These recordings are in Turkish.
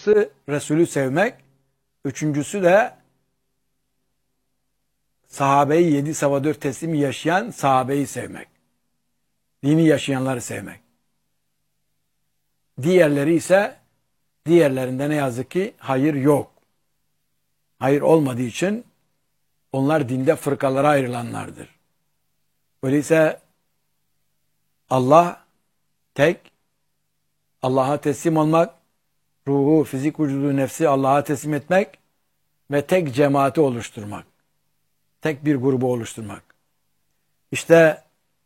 altıncısı Resulü sevmek. Üçüncüsü de sahabeyi 7 sabah 4 teslimi yaşayan sahabeyi sevmek. Dini yaşayanları sevmek. Diğerleri ise diğerlerinde ne yazık ki hayır yok. Hayır olmadığı için onlar dinde fırkalara ayrılanlardır. Öyleyse Allah tek, Allah'a teslim olmak, ruhu, fizik, vücudu, nefsi Allah'a teslim etmek ve tek cemaati oluşturmak. Tek bir grubu oluşturmak. İşte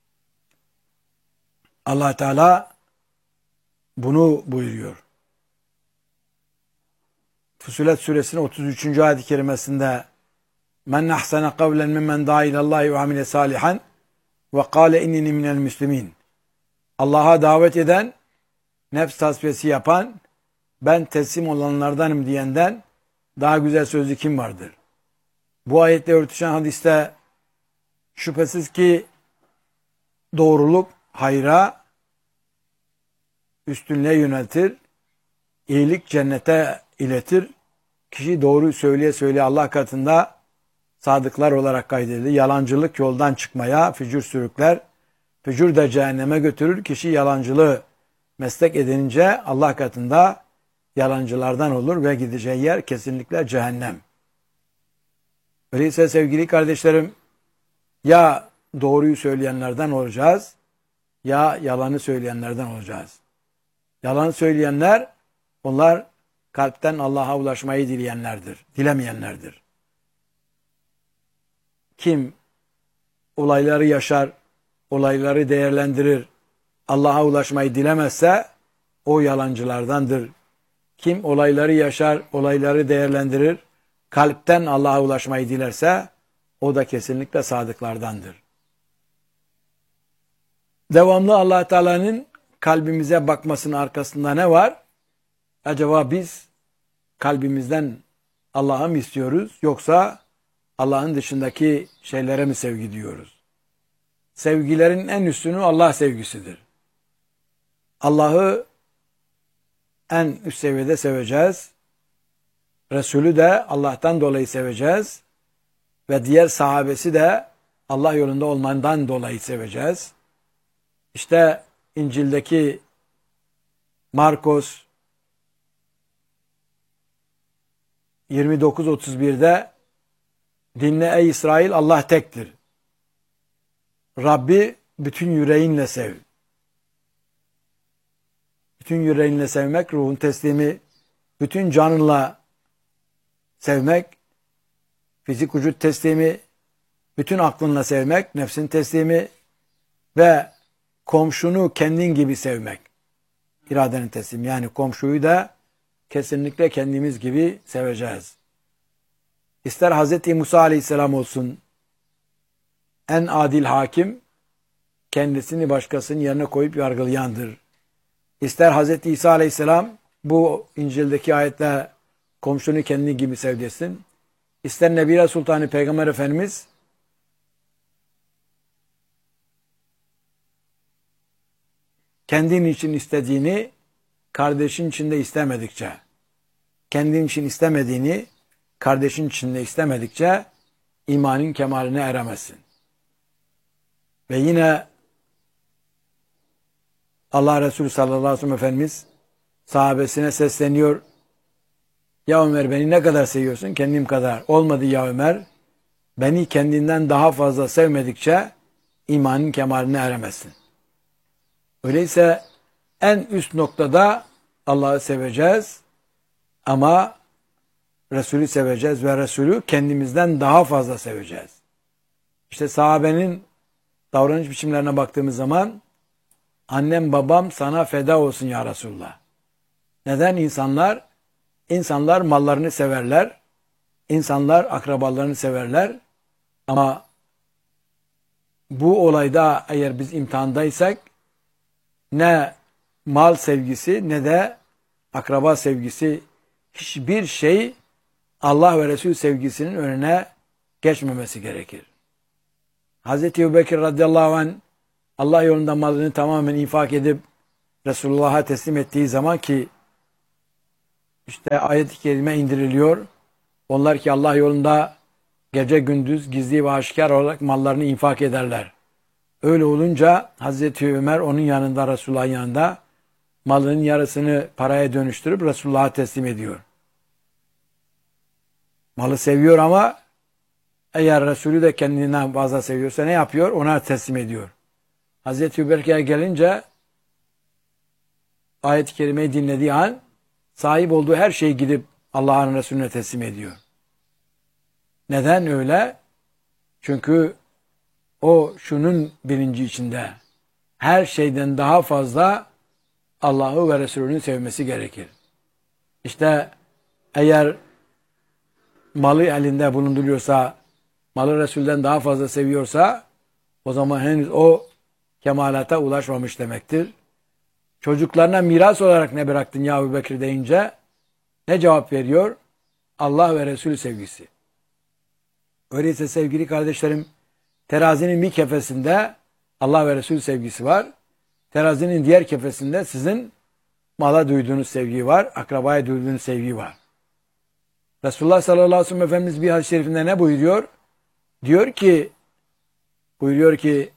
Allah Teala bunu buyuruyor. Fussilet suresinin 33. ayet-i kerimesinde men ahsana kavlen mimmen da'a ilallahi ve amile salihan ve kâle inneni minel müslimin. Allah'a davet eden, nefs tasfiyesi yapan, ben teslim olanlardanım diyenden daha güzel sözlü kim vardır? Bu ayetle örtüşen hadiste şüphesiz ki doğruluk hayra, üstünlüğe yöneltir, iyilik cennete iletir. Kişi doğru söyleye söyleye Allah katında sadıklar olarak kaydedilir. Yalancılık yoldan çıkmaya, fücur sürükler. Fücur da cehenneme götürür. Kişi yalancılığı meslek edinince Allah katında yalancılardan olur ve gideceği yer kesinlikle cehennem. Öyleyse sevgili kardeşlerim, ya doğruyu söyleyenlerden olacağız ya yalanı söyleyenlerden olacağız. Yalan söyleyenler, onlar kalpten Allah'a ulaşmayı dilemeyenlerdir. Kim olayları yaşar, olayları değerlendirir, Allah'a ulaşmayı dilemezse o yalancılardandır. Kim olayları yaşar, olayları değerlendirir, kalpten Allah'a ulaşmayı dilerse o da kesinlikle sadıklardandır. Devamlı Allah Teala'nın kalbimize bakmasının arkasında ne var? Acaba biz kalbimizden Allah'ı mı istiyoruz yoksa Allah'ın dışındaki şeylere mi sevgi diyoruz? Sevgilerin en üstünü Allah sevgisidir. Allah'ı en üst seviyede seveceğiz. Resulü de Allah'tan dolayı seveceğiz. Ve diğer sahabesi de Allah yolunda olmandan dolayı seveceğiz. İşte İncil'deki Markos 29-31'de dinle ey İsrail, Allah tektir. Rabbi bütün yüreğinle sev. Bütün yüreğinle sevmek, ruhun teslimi, bütün canınla sevmek, fizik vücut teslimi, bütün aklınla sevmek, nefsin teslimi ve komşunu kendin gibi sevmek. İradenin teslimi. Yani komşuyu da kesinlikle kendimiz gibi seveceğiz. İster Hz. Musa Aleyhisselam olsun, en adil hakim, kendisini başkasının yerine koyup yargılayandır. İster Hz. İsa Aleyhisselam, bu İncil'deki ayetle komşunu kendin gibi sev desin. İster Nebire Sultanı Peygamber Efendimiz, kendin için istediğini kardeşin için de istemedikçe, kendin için istemediğini kardeşin için de istemedikçe imanın kemaline eremezsin. Ve yine Allah Resulü sallallahu aleyhi ve sellem Efendimiz sahabesine sesleniyor. Ya Ömer, beni ne kadar seviyorsun? Kendim kadar. Olmadı ya Ömer. Beni kendinden daha fazla sevmedikçe imanın kemaline eremezsin. Öyleyse en üst noktada Allah'ı seveceğiz ama Resulü seveceğiz ve Resulü kendimizden daha fazla seveceğiz. İşte sahabenin davranış biçimlerine baktığımız zaman annem babam sana feda olsun ya Resulullah. Neden? İnsanlar mallarını severler. İnsanlar akrabalarını severler. Ama bu olayda eğer biz imtihandaysak ne mal sevgisi ne de akraba sevgisi, hiçbir şey Allah ve Resul sevgisinin önüne geçmemesi gerekir. Hz. Ebubekir radıyallahu anh Allah yolunda malını tamamen infak edip Resulullah'a teslim ettiği zaman ki İşte ayet-i kerime indiriliyor. Onlar ki Allah yolunda gece gündüz gizli ve aşikar olarak mallarını infak ederler. Öyle olunca Hazreti Ömer onun yanında, Resulullah'ın yanında malının yarısını paraya dönüştürüp Resulullah'a teslim ediyor. Malı seviyor ama eğer Resulü de kendinden fazla seviyorsa ne yapıyor? Ona teslim ediyor. Hazreti Ömer'e gelince ayet-i kerimeyi dinlediği an sahip olduğu her şeyi gidip Allah'ın Resulüne teslim ediyor. Neden öyle? Çünkü o şunun bilinci içinde. Her şeyden daha fazla Allah'ı ve Resulünü sevmesi gerekir. İşte eğer malı elinde bulunduruyorsa, malı Resul'den daha fazla seviyorsa, o zaman henüz o kemalata ulaşmamış demektir. Çocuklarına miras olarak ne bıraktın ya Ebu Bekir deyince ne cevap veriyor? Allah ve Resul sevgisi. Öyleyse sevgili kardeşlerim, terazinin bir kefesinde Allah ve Resul sevgisi var. Terazinin diğer kefesinde sizin mala duyduğunuz sevgi var, akrabaya duyduğunuz sevgi var. Resulullah sallallahu aleyhi ve sellem Efendimiz bir hadis-i şerifinde ne buyuruyor? Buyuruyor ki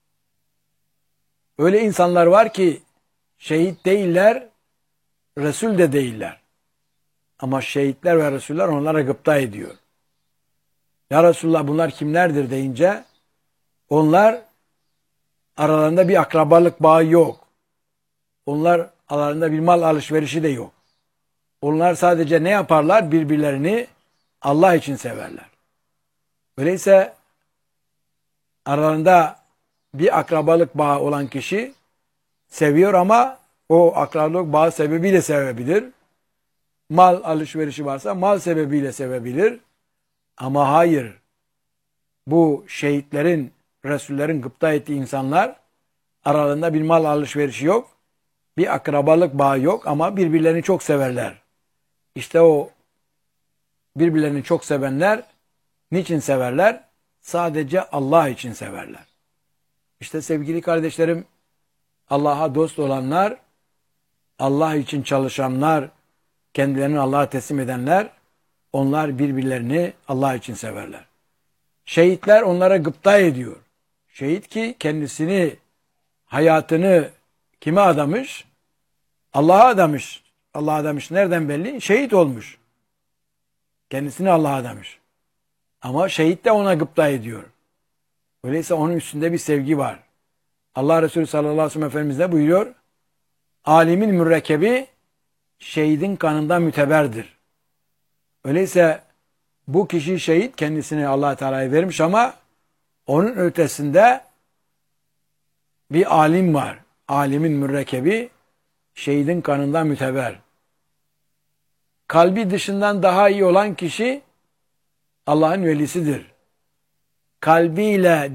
öyle insanlar var ki şehit değiller, Resul de değiller. Ama şehitler ve Resuller onlara gıpta ediyor. Ya Resulullah bunlar kimlerdir deyince onlar aralarında bir akrabalık bağı yok. Onlar aralarında bir mal alışverişi de yok. Onlar sadece ne yaparlar? Birbirlerini Allah için severler. Öyleyse aralarında bir akrabalık bağı olan kişi seviyor ama o akrabalık bağı sebebiyle sevebilir. Mal alışverişi varsa mal sebebiyle sevebilir. Ama hayır, bu şehitlerin, Resullerin gıpta ettiği insanlar aralarında bir mal alışverişi yok, bir akrabalık bağı yok ama birbirlerini çok severler. İşte o birbirlerini çok sevenler niçin severler? Sadece Allah için severler. İşte sevgili kardeşlerim, Allah'a dost olanlar, Allah için çalışanlar, kendilerini Allah'a teslim edenler, onlar birbirlerini Allah için severler. Şehitler onlara gıpta ediyor. Şehit ki kendisini, hayatını kime adamış? Allah'a adamış. Allah'a adamış. Nereden belli? Şehit olmuş. Kendisini Allah'a adamış. Ama şehit de ona gıpta ediyor. Öyleyse onun üstünde bir sevgi var. Allah Resulü sallallahu aleyhi ve sellem Efendimiz ne buyuruyor? Alimin mürekkebi şehidin kanından müteberdir. Öyleyse bu kişi şehit kendisini Allah Teala'ya vermiş ama onun ötesinde bir alim var. Alimin mürekkebi şehidin kanından müteber. Kalbi dışından daha iyi olan kişi Allah'ın velisidir. Kalbiyle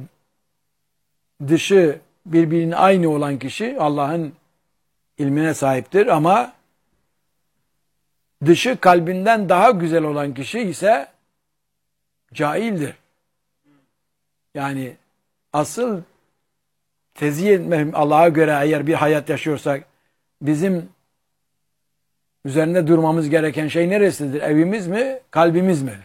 dışı birbirinin aynı olan kişi Allah'ın ilmine sahiptir ama dışı kalbinden daha güzel olan kişi ise cahildir. Yani asıl tezyin Allah'a göre eğer bir hayat yaşıyorsak bizim üzerinde durmamız gereken şey neresidir? Evimiz mi? Kalbimiz mi?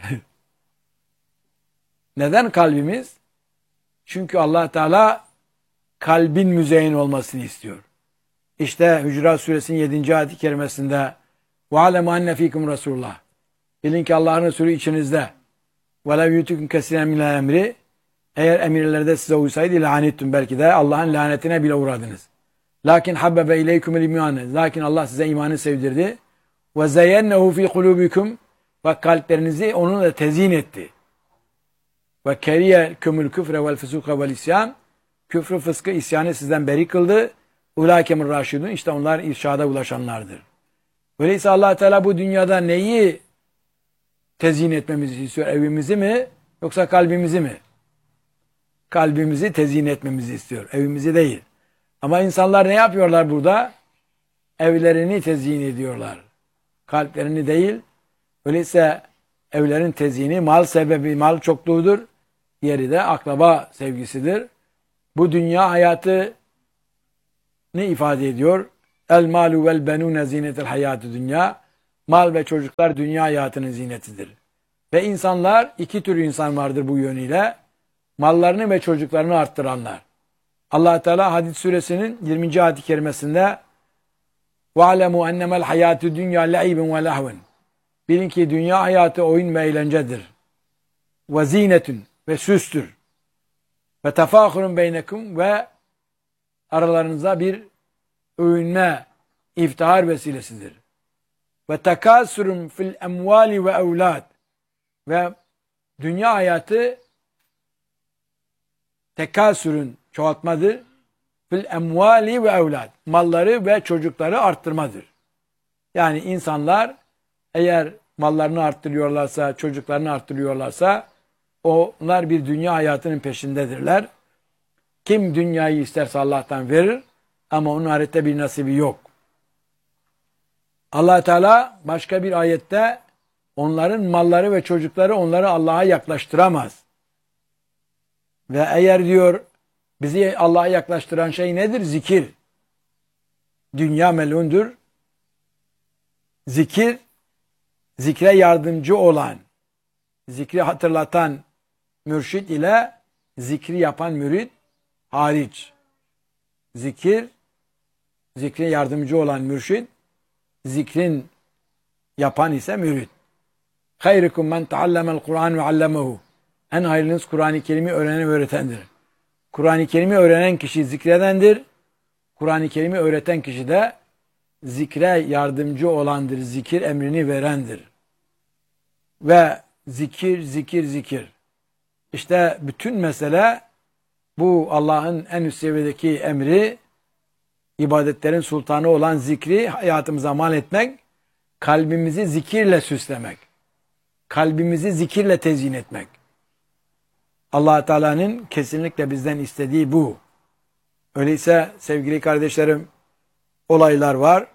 Neden kalbimiz? Çünkü Allah Teala kalbin müzeyyin olmasını istiyor. İşte Hücurat Suresinin 7. ayet-i kerimesinde وَعَلَمُ أَنَّ ف۪يكُمْ رَسُولullah. Bilin ki Allah'ın Resulü içinizde. وَلَوْ يُتُكُمْ كَسِيرًا مِنَ الْاَمْرِ. Eğer emirlerde size uysaydı lanettum, belki de Allah'ın lanetine bile uğradınız. Lakin habbebe ileykumul iman. Lakin Allah size imanı sevdirdi. Ve zeyyennehu fi kulubikum. Ve kalplerinizi onunla tezyin etti. Ve keriye kumul küfre vel fusuka vel isyan. Küfrü, fıskı, isyanı sizden beri kıldı. Ulaikemur raşidun. İşte onlar irşada ulaşanlardır. Öyleyse Allah Teala bu dünyada neyi tezyin etmemizi istiyor? Evimizi mi yoksa kalbimizi mi? Kalbimizi tezyin etmemizi istiyor. Evimizi değil. Ama insanlar ne yapıyorlar burada? Evlerini tezyin ediyorlar. Kalplerini değil. Öyleyse evlerin tezyini mal sebebi, mal çokluğudur. Diğeri de akraba sevgisidir. Bu dünya hayatı ne ifade ediyor? El malu vel benune zinetel hayatı dünya. Mal ve çocuklar dünya hayatının zinetidir. Ve insanlar, iki tür insan vardır bu yönüyle. Mallarını ve çocuklarını arttıranlar. Allah Teala Hadid suresinin 20. ayet-i kerimesinde وَعَلَمُوا اَنَّمَا الْحَيَاتُ دُنْيَا لَعِبٌ وَلَهْوٌ Bilin ki dünya hayatı oyun ve eğlencedir. وَزِينَةٌ ve süstür. وَتَفَاخُرٌ بَيْنَكُمْ ve aralarınıza bir övünme, iftihar vesilesidir. وَتَكَاسُرٌ fil emvali ve evlad ve dünya hayatı tekasürün çoğaltmadır. Fil emvali ve evlad. Malları ve çocukları arttırmadır. Yani insanlar eğer mallarını arttırıyorlarsa, çocuklarını arttırıyorlarsa onlar bir dünya hayatının peşindedirler. Kim dünyayı isterse Allah'tan verir ama onun ahirette bir nasibi yok. Allah Teala başka bir ayette onların malları ve çocukları onları Allah'a yaklaştıramaz. Ve eğer diyor bizi Allah'a yaklaştıran şey nedir? Zikir. Dünya melundur. Zikir, zikre yardımcı olan, zikri hatırlatan mürşid ile zikri yapan mürid hariç. Zikir, zikre yardımcı olan mürşid, zikrin yapan ise mürid. Hayrukum men taallamel Kur'an ve allemehu. En hayırlınız Kur'an-ı Kerim'i öğrenen ve öğretendir. Kur'an-ı Kerim'i öğrenen kişi zikredendir. Kur'an-ı Kerim'i öğreten kişi de zikre yardımcı olandır. Zikir emrini verendir. Ve zikir, zikir, zikir. İşte bütün mesele bu Allah'ın en üst seviyedeki emri, ibadetlerin sultanı olan zikri hayatımıza mal etmek, kalbimizi zikirle süslemek, kalbimizi zikirle tezyin etmek. Allah Teala'nın kesinlikle bizden istediği bu. Öyleyse sevgili kardeşlerim, olaylar var.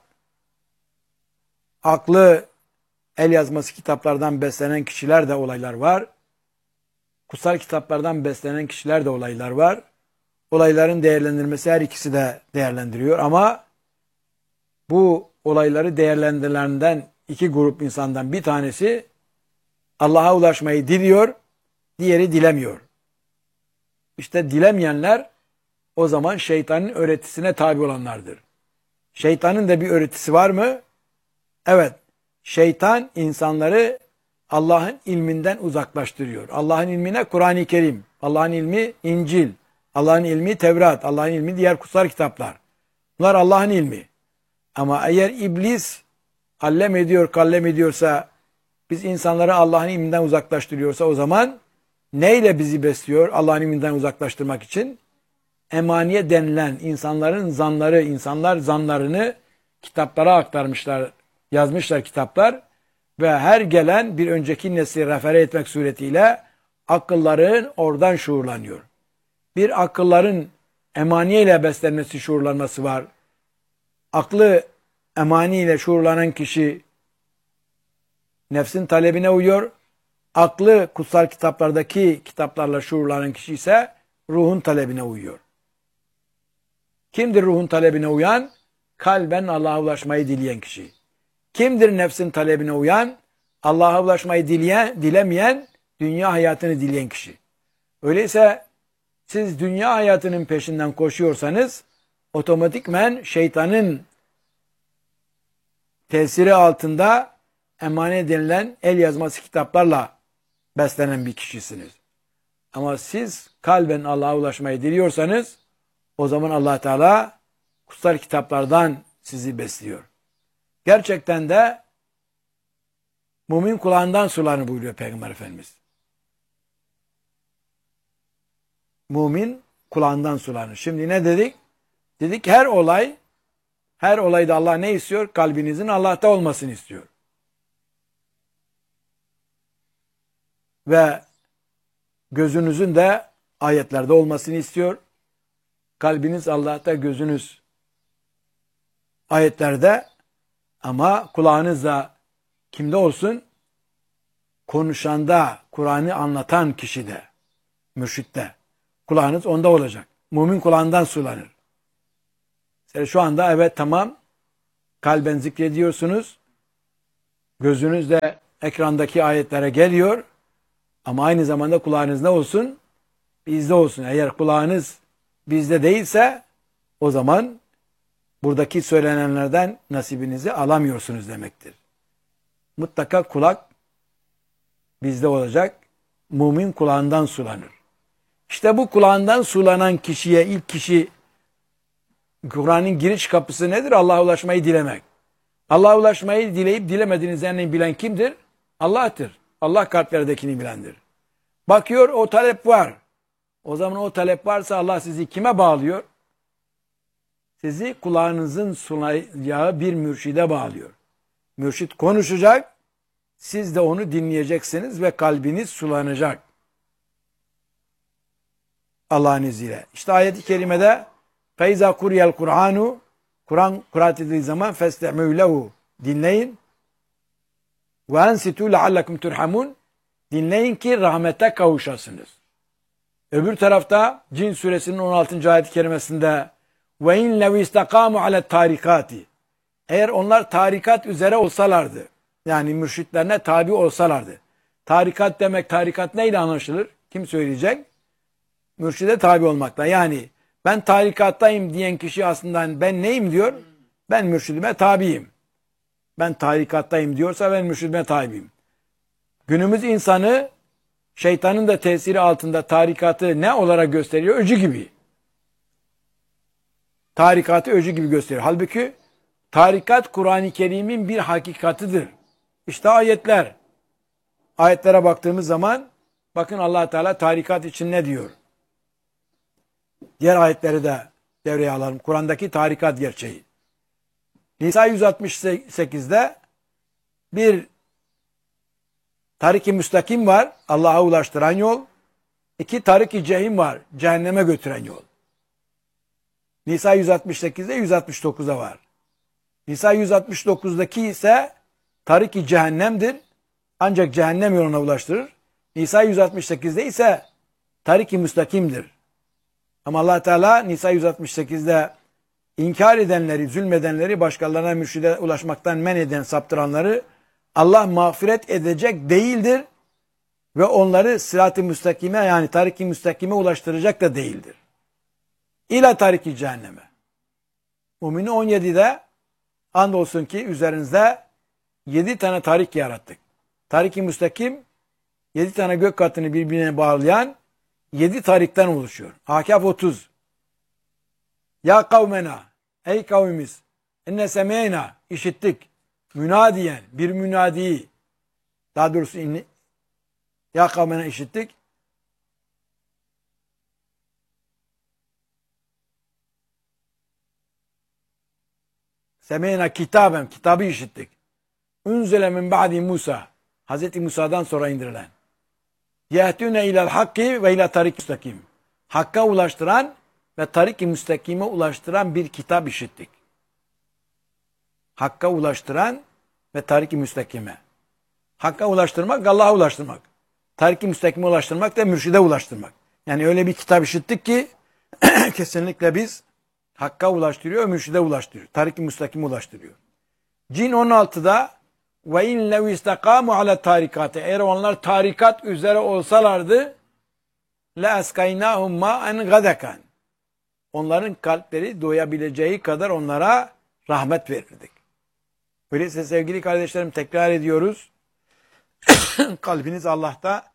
Aklı el yazması kitaplardan beslenen kişiler de olaylar var. Kutsal kitaplardan beslenen kişiler de olaylar var. Olayların değerlendirmesi her ikisi de değerlendiriyor ama bu olayları değerlendirilenden iki grup insandan bir tanesi Allah'a ulaşmayı diliyor, diğeri dilemiyor. İşte dilemeyenler o zaman şeytanın öğretisine tabi olanlardır. Şeytanın da bir öğretisi var mı? Evet. Şeytan insanları Allah'ın ilminden uzaklaştırıyor. Allah'ın ilmine Kur'an-ı Kerim, Allah'ın ilmi İncil, Allah'ın ilmi Tevrat, Allah'ın ilmi diğer kutsal kitaplar. Bunlar Allah'ın ilmi. Ama eğer iblis allem ediyor, kallem ediyorsa, biz insanları Allah'ın ilminden uzaklaştırıyorsa o zaman neyle bizi besliyor Allah'ın ilminden uzaklaştırmak için? Emaniye denilen insanların zanları, insanlar zanlarını kitaplara aktarmışlar, yazmışlar kitaplar ve her gelen bir önceki nesli refere etmek suretiyle akılların oradan şuurlanıyor. Bir akılların emaniye ile beslenmesi, şuurlanması var. Aklı emani ile şuurlanan kişi nefsin talebine uyuyor. Aklı kutsal kitaplardaki kitaplarla şuurlanan kişi ise ruhun talebine uyuyor. Kimdir ruhun talebine uyan? Kalben Allah'a ulaşmayı dileyen kişi. Kimdir nefsin talebine uyan? Allah'a ulaşmayı dilemeyen, dünya hayatını dileyen kişi. Öyleyse siz dünya hayatının peşinden koşuyorsanız otomatikmen şeytanın tesiri altında emanet denilen el yazması kitaplarla beslenen bir kişisiniz. Ama siz kalben Allah'a ulaşmayı diliyorsanız o zaman Allah Teala kutsal kitaplardan sizi besliyor. Gerçekten de mümin kulağından sularını buyuruyor Peygamber Efendimiz. Mümin kulağından sularını. Şimdi ne dedik? Dedik her olayda Allah ne istiyor? Kalbinizin Allah'ta olmasını istiyor. Ve gözünüzün de ayetlerde olmasını istiyor. Kalbiniz Allah'ta, gözünüz ayetlerde ama kulağınız da kimde olsun? Konuşanda, Kur'an'ı anlatan kişide, mürşitte. Kulağınız onda olacak. Mümin kulağından sulanır. Şu anda evet tamam kalben zikrediyorsunuz Gözünüz de ekrandaki ayetlere geliyor. Ama aynı zamanda kulağınız ne olsun? Bizde olsun. Eğer kulağınız bizde değilse o zaman buradaki söylenenlerden nasibinizi alamıyorsunuz demektir. Mutlaka kulak bizde olacak. Mümin kulağından sulanır. İşte bu kulağından sulanan kişiye ilk kişi Kur'an'ın giriş kapısı nedir? Allah'a ulaşmayı dilemek. Allah'a ulaşmayı dileyip dilemediğinizlerini bilen kimdir? Allah'tır. Allah kalplerdekini bilendir. Bakıyor o talep var. O zaman o talep varsa Allah sizi kime bağlıyor? Sizi kulağınızın sulayacağı bir mürşide bağlıyor. Mürşit konuşacak, siz de onu dinleyeceksiniz ve kalbiniz sulanacak. Allah'ın izniyle. İşte ayet-i kerimede فَاِذَا قُرِيَ الْقُرْآنُ Kur'an kıraat edildiği zaman فَاسْتَعْمُوا لَهُ dinleyin. وَاَنْسِتُوا لَعَلَّكُمْ تُرْحَمُونَ dinleyin ki rahmete kavuşasınız. Öbür tarafta Cin suresinin 16. ayet-i kerimesinde وَاِنْ لَوْ اِسْتَقَامُوا عَلَى التَّارِكَاتِ eğer onlar tarikat üzere olsalardı, yani mürşitlerine tabi olsalardı. Tarikat demek, tarikat neyle anlaşılır? Kim söyleyecek? Mürşide tabi olmakla. Yani ben tarikattayım diyen kişi aslında ben neyim diyor? Ben mürşidime tabiyim. Ben tarikattayım diyorsa ben mürşidime tabiyim. Günümüz insanı şeytanın da tesiri altında tarikatı ne olarak gösteriyor? Öcü gibi. Tarikatı öcü gibi gösteriyor. Halbuki tarikat Kur'an-ı Kerim'in bir hakikatidir. İşte ayetler. Ayetlere baktığımız zaman bakın Allah Teala tarikat için ne diyor? Diğer ayetleri de devreye alalım. Kur'an'daki tarikat gerçeği. Nisa 168'de bir tarik-i müstakim var. Allah'a ulaştıran yol. 2 tarik-i cehim var. Cehenneme götüren yol. Nisa 168'de 169'da var. Nisa 169'daki ise tarik-i cehennemdir. Ancak cehennem yoluna ulaştırır. Nisa 168'de ise tarik-i müstakimdir. Ama Allah Teala Nisa 168'de inkar edenleri, zulmedenleri, başkalarına mürşide ulaşmaktan men eden, saptıranları Allah mağfiret edecek değildir. Ve onları sırat-ı müstakime yani tarik-i müstakime ulaştıracak da değildir. İla tarik-i cehenneme. Mümin 17'de andolsun ki üzerinizde 7 tane tarik yarattık. Tarik-i müstakim 7 tane gök katını birbirine bağlayan 7 tarikten oluşuyor. Ahkaf 30. Ya kavmena, ey kavmimiz, enne semeyna, işittik. Münadiyen, bir münadiyi, daha doğrusu ya kavmena işittik. Semeyna kitaben, kitabı işittik. Unzile min ba'di Musa, Hazreti Musa'dan sonra indirilen. Yehtüne ilel hakki ve ila tarik müstakim. Hakka ulaştıran ve tarik-i müstakime ulaştıran bir kitap işittik. Hakka ulaştıran ve tarik-i müstakime. Hakka ulaştırmak, Allah'a ulaştırmak. Tarik-i müstakime ulaştırmak da mürşide ulaştırmak. Yani öyle bir kitap işittik ki kesinlikle biz Hakka ulaştırıyor, mürşide ulaştırıyor. Tarik-i müstakime ulaştırıyor. Cin 16'da ve in lev istakamu ala tarikate eğer onlar tarikat üzere olsalardı la eskaynahum ma'en gadakan onların kalpleri doyabileceği kadar onlara rahmet verirdik. Öyleyse sevgili kardeşlerim tekrar ediyoruz. Kalbiniz Allah'ta,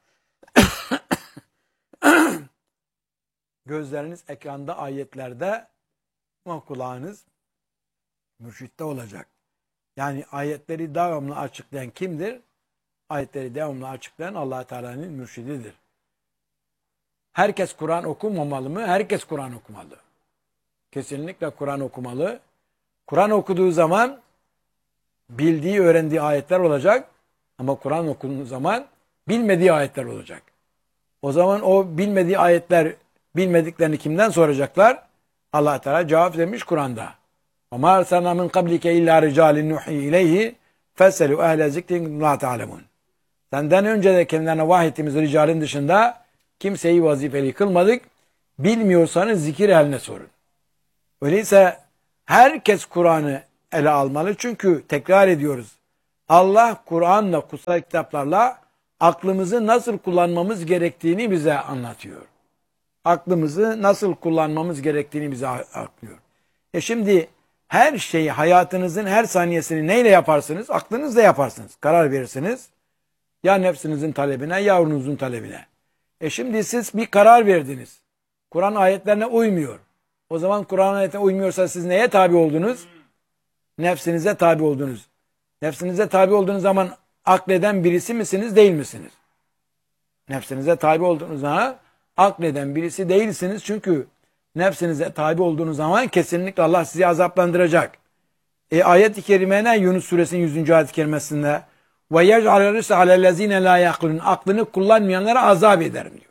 gözleriniz ekranda, ayetlerde ama kulağınız mürşitte olacak. Yani ayetleri devamlı açıklayan kimdir? Ayetleri devamlı açıklayan Allah Teala'nın mürşididir. Herkes Kur'an okumamalı mı? Herkes Kur'an okumalı. Kesinlikle Kur'an okumalı. Kur'an okuduğu zaman bildiği, öğrendiği ayetler olacak. Ama Kur'an okuduğu zaman bilmediği ayetler olacak. O zaman o bilmediği ayetler, bilmediklerini kimden soracaklar? Allah Teala cevap vermiş Kur'an'da. وَمَا أَرْسَلْنَا مِنْ قَبْلِكَ اِلَّا رِجَالٍ نُحِي اِلَيْهِ فَسَلُوا اَهْلَ ذِكْرٍ لَا تَعْلَمُونَ Senden önce de kendilerine vahyettiğimiz ricalin dışında kimseyi vazifeli kılmadık. Bilmiyorsanız zikir ehline sorun. Öyleyse herkes Kur'an'ı ele almalı. Çünkü tekrar ediyoruz. Allah Kur'an'la, kutsal kitaplarla aklımızı nasıl kullanmamız gerektiğini bize anlatıyor. Aklımızı nasıl kullanmamız gerektiğini bize aklıyor. Şimdi her şeyi, hayatınızın her saniyesini neyle yaparsınız? Aklınızla yaparsınız. Karar verirsiniz. Ya nefsinizin talebine, ya ruhunuzun talebine. Şimdi siz bir karar verdiniz. Kur'an ayetlerine uymuyor. O zaman Kur'an ayetine uymuyorsa siz neye tabi oldunuz? Nefsinize tabi oldunuz. Nefsinize tabi olduğunuz zaman akleden birisi misiniz, değil misiniz? Nefsinize tabi olduğunuz zaman akleden birisi değilsiniz. Çünkü nefsinize tabi olduğunuz zaman kesinlikle Allah sizi azaplandıracak. Ayet-i kerime ne? Yunus suresinin 100. ayet-i kerimesinde ve yec'al rizqe alellezine la yaqilun, aklını kullanmayanlara azap ederim diyor.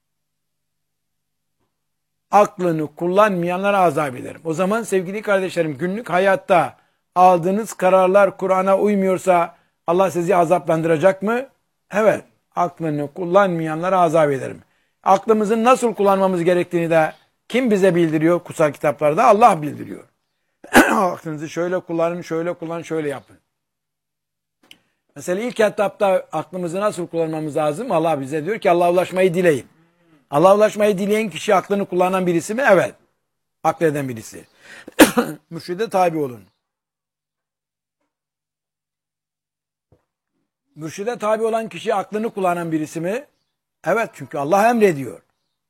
Aklını kullanmayanlara azap ederim. O zaman sevgili kardeşlerim, günlük hayatta aldığınız kararlar Kur'an'a uymuyorsa Allah sizi azaplandıracak mı? Evet. Aklını kullanmayanlara azap ederim. Aklımızın nasıl kullanmamız gerektiğini de kim bize bildiriyor kutsal kitaplarda? Allah bildiriyor. Aklınızı şöyle kullanın, şöyle kullanın, şöyle yapın. Mesela ilk etapta aklımızı nasıl kullanmamız lazım? Allah bize diyor ki Allah'a ulaşmayı dileyin. Allah'a ulaşmayı dileyen kişi aklını kullanan birisi mi? Evet. Akleden birisi. Mürşide tabi olun. Mürşide tabi olan kişi aklını kullanan birisi mi? Evet, çünkü Allah emrediyor.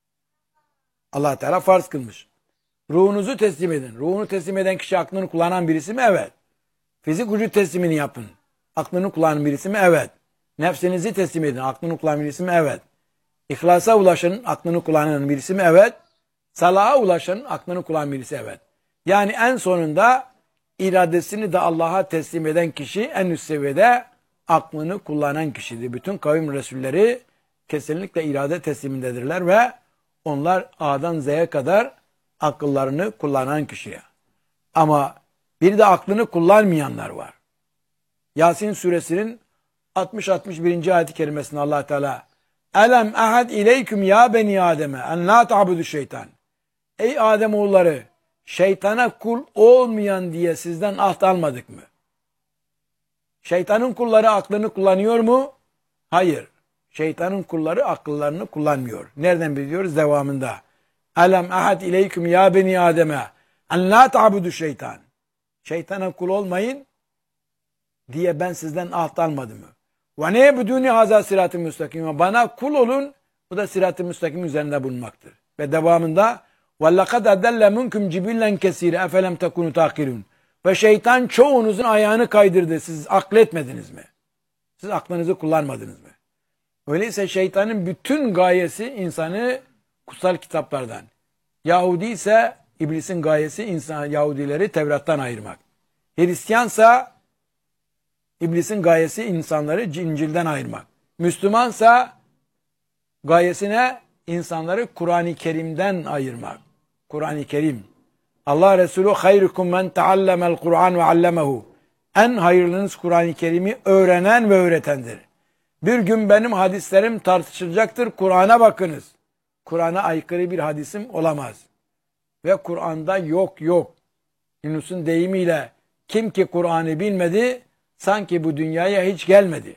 Allah Teala farz kılmış. Ruhunuzu teslim edin. Ruhunu teslim eden kişi aklını kullanan birisi mi? Evet. Fizik vücut teslimini yapın. Aklını kullanan birisi mi? Evet. Nefsinizi teslim edin. Aklını kullanan birisi mi? Evet. İhlasa ulaşın. Aklını kullanan birisi mi? Evet. Salaha ulaşın. Aklını kullanan birisi, evet. Yani en sonunda iradesini de Allah'a teslim eden kişi en üst seviyede aklını kullanan kişidir. Bütün kavim resulleri kesinlikle irade teslimindedirler ve onlar A'dan Z'ye kadar akıllarını kullanan kişiye. Ama bir de aklını kullanmayanlar var. Yasin suresinin 60-61. ayet-i kerimesinde Allah Teala Elem ahad ileyküm ya beni Adem'e en la ta'budu şeytan. Ey Ademoğulları, şeytana kul olmayan diye sizden ahd almadık mı? Şeytanın kulları aklını kullanıyor mu? Hayır. Şeytanın kulları akıllarını kullanmıyor. Nereden biliyoruz? Devamında. Elem ahad ileyküm ya beni Adem'e en la ta'budu şeytan. Şeytana kul olmayın diye ben sizden ahd almadım mı? Ve ne buduni haza sırat-ı müstakim. Bana kul olun. Bu da sırat-ı müstakim üzerinde bulunmaktır. Ve devamında وَلَّقَدْ اَدَلَّ مُنْكُمْ جِبِلًّا كَسِيرًا اَفَلَمْ تَكُونُ تَعْقِلُونَ. Ve şeytan çoğunuzun ayağını kaydırdı. Siz akletmediniz mi? Siz aklınızı kullanmadınız mı? Öyleyse şeytanın bütün gayesi insanı kutsal kitaplardan. Yahudi ise iblisin gayesi Yahudileri Tevrat'tan ayırmak. Hristiyansa iblisin gayesi insanları İncil'den ayırmak. Müslümansa gayesine insanları Kur'an-ı Kerim'den ayırmak. Kur'an-ı Kerim. Allah Resulü hayrukum men taallemel Kur'an ve allemehu. En hayırlınız Kur'an-ı Kerim'i öğrenen ve öğretendir. Bir gün benim hadislerim tartışılacaktır. Kur'an'a bakınız. Kur'an'a aykırı bir hadisim olamaz. Ve Kur'an'da yok. Yunus'un deyimiyle kim ki Kur'an'ı bilmedi sanki bu dünyaya hiç gelmedi.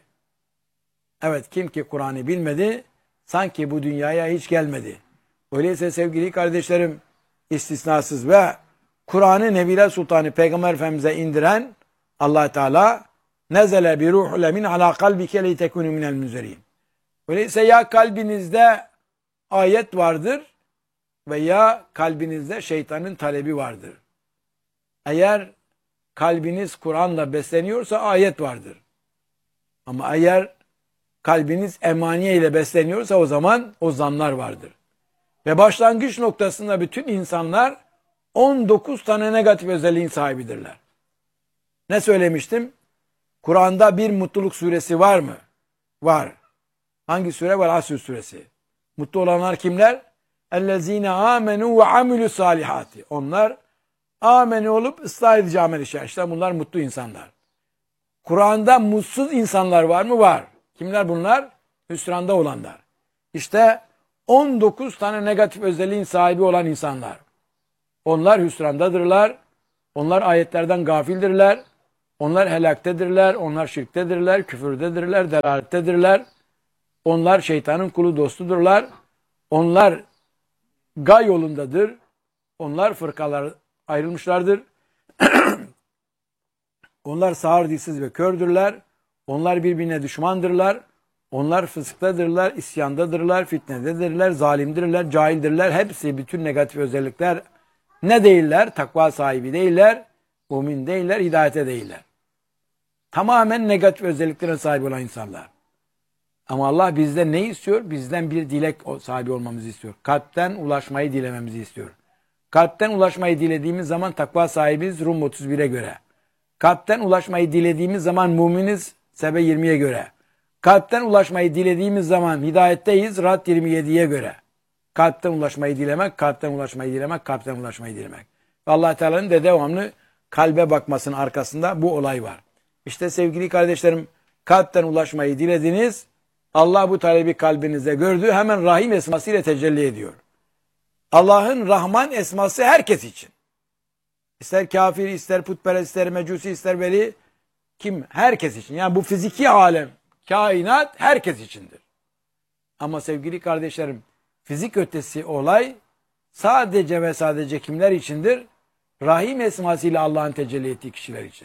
Evet, kim ki Kur'an'ı bilmedi sanki bu dünyaya hiç gelmedi. Öyleyse sevgili kardeşlerim, istisnasız ve Kur'an'ı Nebiler Sultanı Peygamber Efendimiz'e indiren Allah Teala nezele bi ruhul emin ala kalbike li tekunu minel munzirin. Öyleyse ya kalbinizde ayet vardır veya kalbinizde şeytanın talebi vardır. Eğer kalbiniz Kur'an'la besleniyorsa ayet vardır. Ama eğer kalbiniz emaniye ile besleniyorsa o zaman o zanlar vardır. Ve başlangıç noktasında bütün insanlar 19 tane negatif özelliğin sahibidirler. Ne söylemiştim? Kur'an'da bir mutluluk suresi var mı? Var. Hangi sure var? Asr suresi. Mutlu olanlar kimler? اَلَّذ۪ينَ آمَنُوا وَعَمِلُوا salihati. Onlar ameni olup ıslah edici amel işler. İşte bunlar mutlu insanlar. Kur'an'da mutsuz insanlar var mı? Var. Kimler bunlar? Hüsranda olanlar. İşte 19 tane negatif özelliğin sahibi olan insanlar. Onlar hüsrandadırlar. Onlar ayetlerden gafildirler. Onlar helaktedirler, onlar şirktedirler, küfürdedirler, delalettedirler. Onlar şeytanın kulu dostudurlar. Onlar gay yolundadır. Onlar fırkalar ayrılmışlardır. Onlar sağır dilsiz ve kördürler. Onlar birbirine düşmandırlar. Onlar fısıktadırlar, isyandadırlar, fitnededirler, zalimdirler, cahildirler. Hepsi bütün negatif özellikler ne değiller? Takva sahibi değiller, mümin değiller, hidayete değiller. Tamamen negatif özelliklere sahip olan insanlar. Ama Allah bizden ne istiyor? Bizden bir dilek sahibi olmamızı istiyor. Kalpten ulaşmayı dilememizi istiyor. Kalpten ulaşmayı dilediğimiz zaman takva sahibiz Rum 31'e göre. Kalpten ulaşmayı dilediğimiz zaman müminiz Sebe 20'ye göre. Kalpten ulaşmayı dilediğimiz zaman hidayetteyiz Rad 27'ye göre. Kalpten ulaşmayı dilemek, kalpten ulaşmayı dilemek, kalpten ulaşmayı dilemek. Allah Teala'nın de devamlı kalbe bakmasının arkasında bu olay var. İşte sevgili kardeşlerim, kalpten ulaşmayı dilediniz. Allah bu talebi kalbinizde gördü. Hemen Rahim esmasıyla tecelli ediyor. Allah'ın Rahman esması herkes için. İster kafir, ister putperest, ister mecusi, ister veli. Kim? Herkes için. Yani bu fiziki alem, kainat herkes içindir. Ama sevgili kardeşlerim, fizik ötesi olay sadece ve sadece kimler içindir? Rahim esmasıyla Allah'ın tecelli ettiği kişiler için.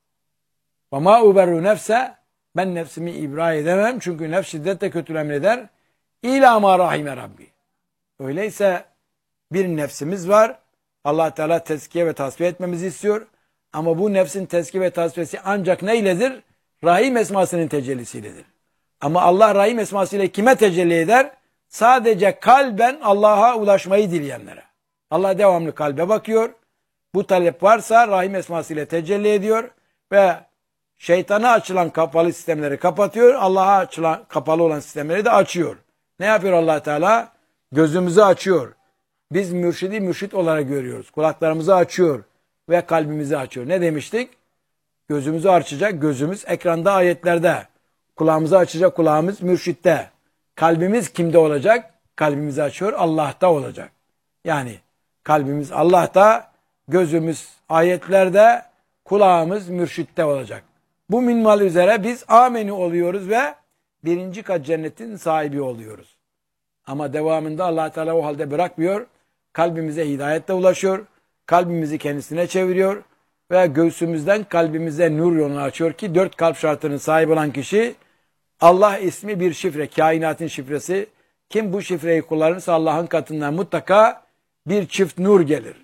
وَمَا اُبَرُّ nefse ben nefsimi ibra edemem çünkü nefs şiddetle kötü emreder. İlâ mâ rahime Rabbi. Öyleyse bir nefsimiz var. Allah Teala tezkiye ve tasfiye etmemizi istiyor. Ama bu nefsin tezkiye ve tasfiyesi ancak neyledir? Rahim esmasının tecellisiyledir. Ama Allah Rahim esmasıyla kime tecelli eder? Sadece kalben Allah'a ulaşmayı dileyenlere. Allah devamlı kalbe bakıyor. Bu talep varsa Rahim esmasıyla tecelli ediyor ve şeytana açılan kapalı sistemleri kapatıyor. Allah'a açılan kapalı olan sistemleri de açıyor. Ne yapıyor Allah Teala? Gözümüzü açıyor. Biz mürşidi mürşit olarak görüyoruz. Kulaklarımızı açıyor ve kalbimizi açıyor. Ne demiştik? Gözümüzü açacak gözümüz ekranda ayetlerde. Kulağımızı açacak kulağımız mürşitte. Kalbimiz kimde olacak? Kalbimizi açıyor Allah'ta olacak. Yani kalbimiz Allah'ta, gözümüz ayetlerde, kulağımız mürşitte olacak. Bu minval üzere biz ameni oluyoruz ve birinci kat cennetin sahibi oluyoruz. Ama devamında Allah Teala o halde bırakmıyor. Kalbimize hidayetle ulaşıyor. Kalbimizi kendisine çeviriyor. Ve göğsümüzden kalbimize nur yolunu açıyor ki 4 kalp şartının sahibi olan kişi Allah ismi bir şifre, kainatın şifresi. Kim bu şifreyi kullanırsa Allah'ın katından mutlaka bir çift nur gelir.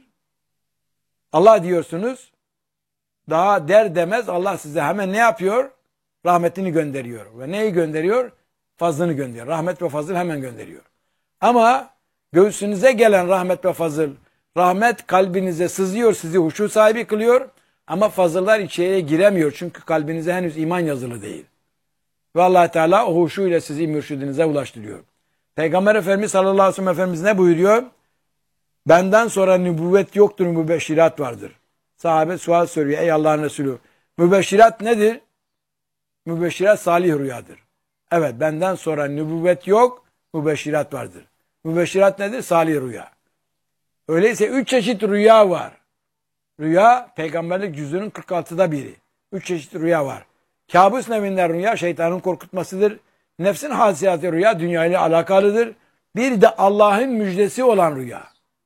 Allah diyorsunuz, daha der demez Allah size hemen ne yapıyor? Rahmetini gönderiyor. Ve neyi gönderiyor? Fazlını gönderiyor. Rahmet ve fazıl hemen gönderiyor. Ama göğsünüze gelen rahmet ve fazıl, rahmet kalbinize sızıyor, sizi huşu sahibi kılıyor. Ama fazıllar içeriye giremiyor. Çünkü kalbinize henüz iman yazılı değil. Ve Allah Teala o huşuyla sizi mürşidinize ulaştırıyor. Peygamber Efendimiz sallallahu aleyhi ve sellem Efendimiz ne buyuruyor? Benden sonra nübüvvet yoktur, mübeşşirat vardır. Sahabe sual soruyor. Ey Allah'ın Resulü, mübeşşirat nedir? Mübeşşirat salih rüyadır. Evet, benden sonra nübüvvet yok, mübeşşirat vardır. Mübeşşirat nedir? Salih rüya. Öyleyse 3 çeşit rüya var. Rüya, peygamberlik cüzünün 46'da biri. 3 çeşit rüya var. Kabus nevinden rüya, şeytanın korkutmasıdır. Nefsin hasiyatı rüya, dünya ile alakalıdır. Bir de Allah'ın müjdesi olan rüya.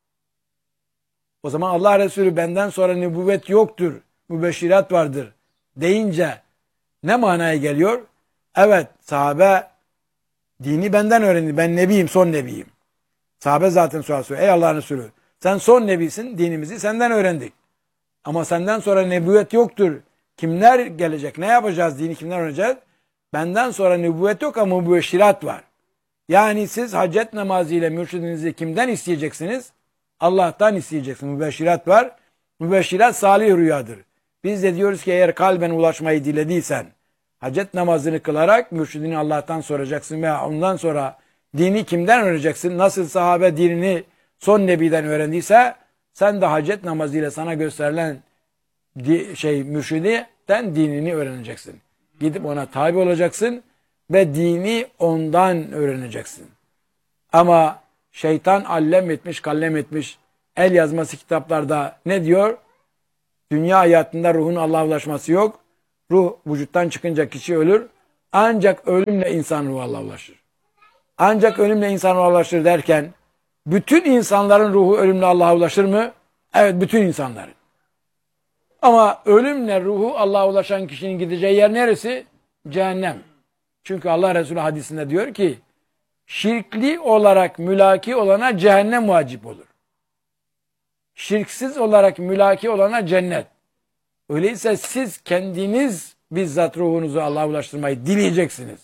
O zaman Allah Resulü benden sonra nübüvvet yoktur, mübeşşirat vardır deyince ne manaya geliyor? Evet, sahabe dini benden öğrendi. Ben nebiyim, son nebiyim. Sahabe zaten soruyor. Ey Allah'ın Resulü, sen son nebisin, dinimizi senden öğrendik. Ama senden sonra nübüvvet yoktur. Kimler gelecek? Ne yapacağız? Dini kimden öğreneceğiz? Benden sonra nübüvvet yok ama mübeşşirat var. Yani siz hacet namazı ile mürşidinizi kimden isteyeceksiniz? Allah'tan isteyeceksiniz. Mübeşşirat var. Mübeşşirat salih rüyadır. Biz de diyoruz ki eğer kalben ulaşmayı dilediysen, hacet namazını kılarak mürşidini Allah'tan soracaksın ve ondan sonra dini kimden öğreneceksin? Nasıl sahabe dinini son nebiden öğrendiyse, sen de hacet namazıyla sana gösterilen mürşididen dinini öğreneceksin. Gidip ona tabi olacaksın ve dini ondan öğreneceksin. Ama şeytan allem etmiş, kallem etmiş, el yazması kitaplarda ne diyor? Dünya hayatında ruhun Allah'a ulaşması yok. Ruh vücuttan çıkınca kişi ölür. Ancak ölümle insan ruhu Allah'a ulaşır. Ancak ölümle insan ruha ulaşır derken bütün insanların ruhu ölümle Allah'a ulaşır mı? Evet, bütün insanların. Ama ölümle ruhu Allah'a ulaşan kişinin gideceği yer neresi? Cehennem. Çünkü Allah Resulü hadisinde diyor ki şirkli olarak mülaki olana cehennem vacip olur. Şirksiz olarak mülaki olana cennet. Öyleyse siz kendiniz bizzat ruhunuzu Allah'a ulaştırmayı dileyeceksiniz.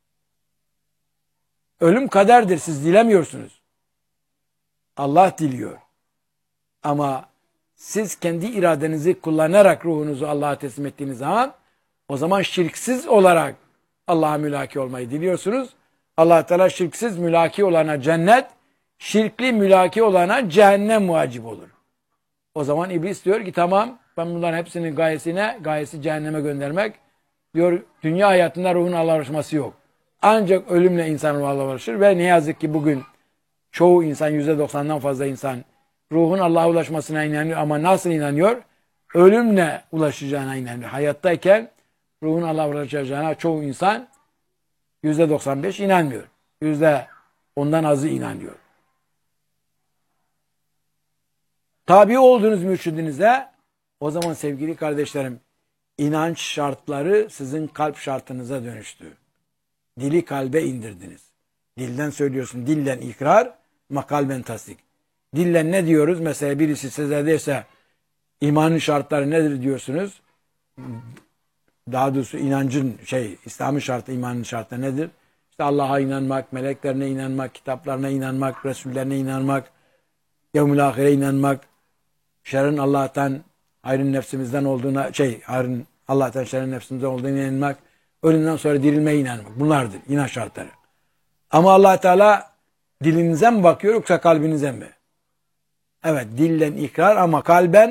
Ölüm kaderdir, siz dilemiyorsunuz. Allah diliyor. Ama siz kendi iradenizi kullanarak ruhunuzu Allah'a teslim ettiğiniz zaman o zaman şirksiz olarak Allah'a mülaki olmayı diliyorsunuz. Allah Teala şirksiz mülaki olana cennet, şirkli mülaki olana cehennem vacip olur. O zaman iblis diyor ki tamam, ben bunların hepsinin gayesi cehenneme göndermek. Diyor dünya hayatında ruhun Allah'a ulaşması yok. Ancak ölümle insan ruhu Allah'a ulaşır ve ne yazık ki bugün çoğu insan, %90'dan fazla insan ruhun Allah'a ulaşmasına inanıyor ama nasıl inanıyor? Ölümle ulaşacağına inanıyor. Hayattayken ruhun Allah'a ulaşacağına çoğu insan %95 inanmıyor. %10'dan azı inanıyor. Tabi olduğunuz mürşidinize o zaman sevgili kardeşlerim inanç şartları sizin kalp şartınıza dönüştü. Dili kalbe indirdiniz. Dilden söylüyorsun, dillen ikrar ama kalben tasdik. Dillen ne diyoruz? Mesela birisi size derse imanın şartları nedir diyorsunuz. Daha doğrusu inancın İslam'ın şartı, imanın şartı nedir? İşte Allah'a inanmak, meleklerine inanmak, kitaplarına inanmak, Resullerine inanmak, yevmül ahire inanmak, şerrin Allah'tan, hayrın nefsimizden olduğuna, Allah'tan şerrin nefsimizden olduğuna inanmak, ölümden sonra dirilmeye inanmak. Bunlardır inanç şartları. Ama Allah Teala dilinize mi bakıyor yoksa kalbinize mi? Evet, dillen ikrar ama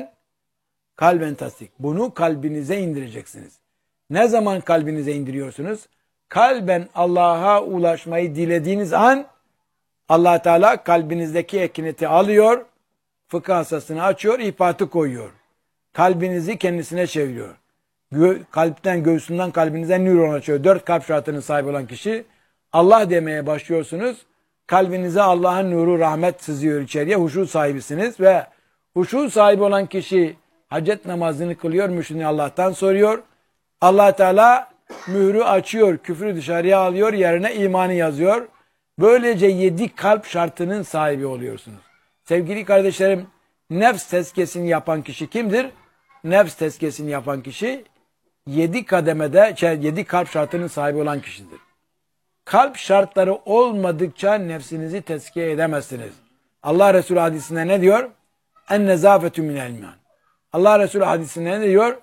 kalben tasdik. Bunu kalbinize indireceksiniz. Ne zaman kalbinize indiriyorsunuz? Kalben Allah'a ulaşmayı dilediğiniz an Allah Teala kalbinizdeki ekineti alıyor, fıkıh hasasını açıyor, ihpatı koyuyor. Kalbinizi kendisine çeviriyor. Kalpten, göğsünden kalbinize nöron açıyor. 4 kalp şartının sahibi olan kişi Allah demeye başlıyorsunuz. Kalbinize Allah'ın nuru, rahmet sızıyor içeriye. Huşu sahibisiniz ve huşu sahibi olan kişi hacet namazını kılıyor, mürşidini Allah'tan soruyor. Allah Teala mührü açıyor, küfrü dışarıya alıyor, yerine imanı yazıyor. Böylece 7 kalp şartının sahibi oluyorsunuz. Sevgili kardeşlerim, nefs tezkiyesini yapan kişi kimdir? Nefs tezkiyesini yapan kişi 7 kademede, 7 kalp şartının sahibi olan kişidir. Kalp şartları olmadıkça nefsinizi tezkiye edemezsiniz. Allah Resulü hadisinde ne diyor? En nezafetü minel iman. Allah Resulü hadisinde ne diyor?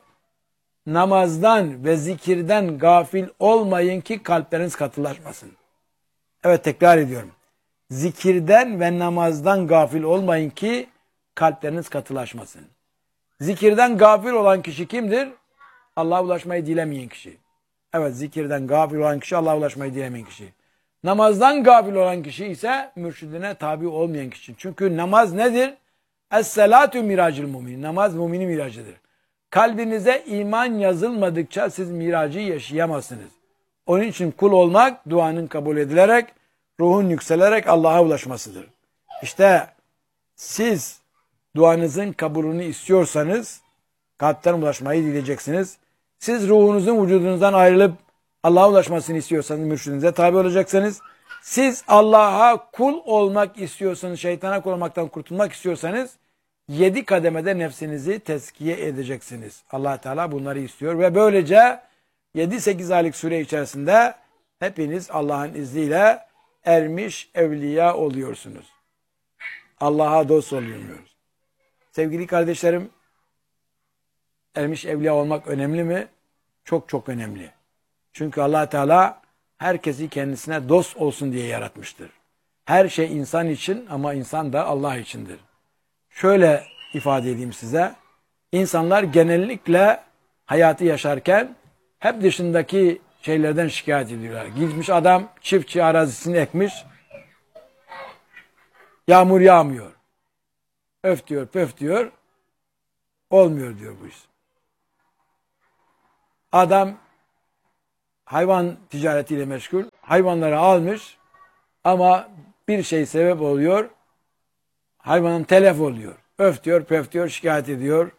Namazdan ve zikirden gafil olmayın ki kalpleriniz katılaşmasın. Evet, tekrar ediyorum. Zikirden ve namazdan gafil olmayın ki kalpleriniz katılaşmasın. Zikirden gafil olan kişi kimdir? Allah'a ulaşmayı dilemeyen kişi. Evet, zikirden gafil olan kişi Allah'a ulaşmayı dilemeyen kişi. Namazdan gafil olan kişi ise mürşidine tabi olmayan kişi. Çünkü namaz nedir? Es-salatu miracil mumin. Namaz müminin miracıdır. Kalbinize iman yazılmadıkça siz miracı yaşayamazsınız. Onun için kul olmak duanın kabul edilerek, ruhun yükselerek Allah'a ulaşmasıdır. İşte siz duanızın kabulünü istiyorsanız kalpten ulaşmayı dileyeceksiniz. Siz ruhunuzun vücudunuzdan ayrılıp Allah'a ulaşmasını istiyorsanız mürşidinize tabi olacaksınız. Siz Allah'a kul olmak istiyorsanız, şeytana kul olmaktan kurtulmak istiyorsanız 7 kademede nefsinizi tezkiye edeceksiniz. Allah Teala bunları istiyor ve böylece 7-8 aylık süre içerisinde hepiniz Allah'ın izniyle ermiş evliya oluyorsunuz. Allah'a dost oluyorsunuz. Sevgili kardeşlerim, ermiş evliya olmak önemli mi? Çok çok önemli. Çünkü Allah Teala herkesi kendisine dost olsun diye yaratmıştır. Her şey insan için ama insan da Allah içindir. Şöyle ifade edeyim size. İnsanlar genellikle hayatı yaşarken hep dışındaki şeylerden şikayet ediyorlar. Gitmiş adam çiftçi arazisini ekmiş. Yağmur yağmıyor. Öf diyor, pöf diyor. Olmuyor diyor bu iş. Adam hayvan ticaretiyle meşgul. Hayvanları almış ama bir şey sebep oluyor. Hayvanın telef oluyor. Öf diyor, pöf diyor, şikayet ediyor.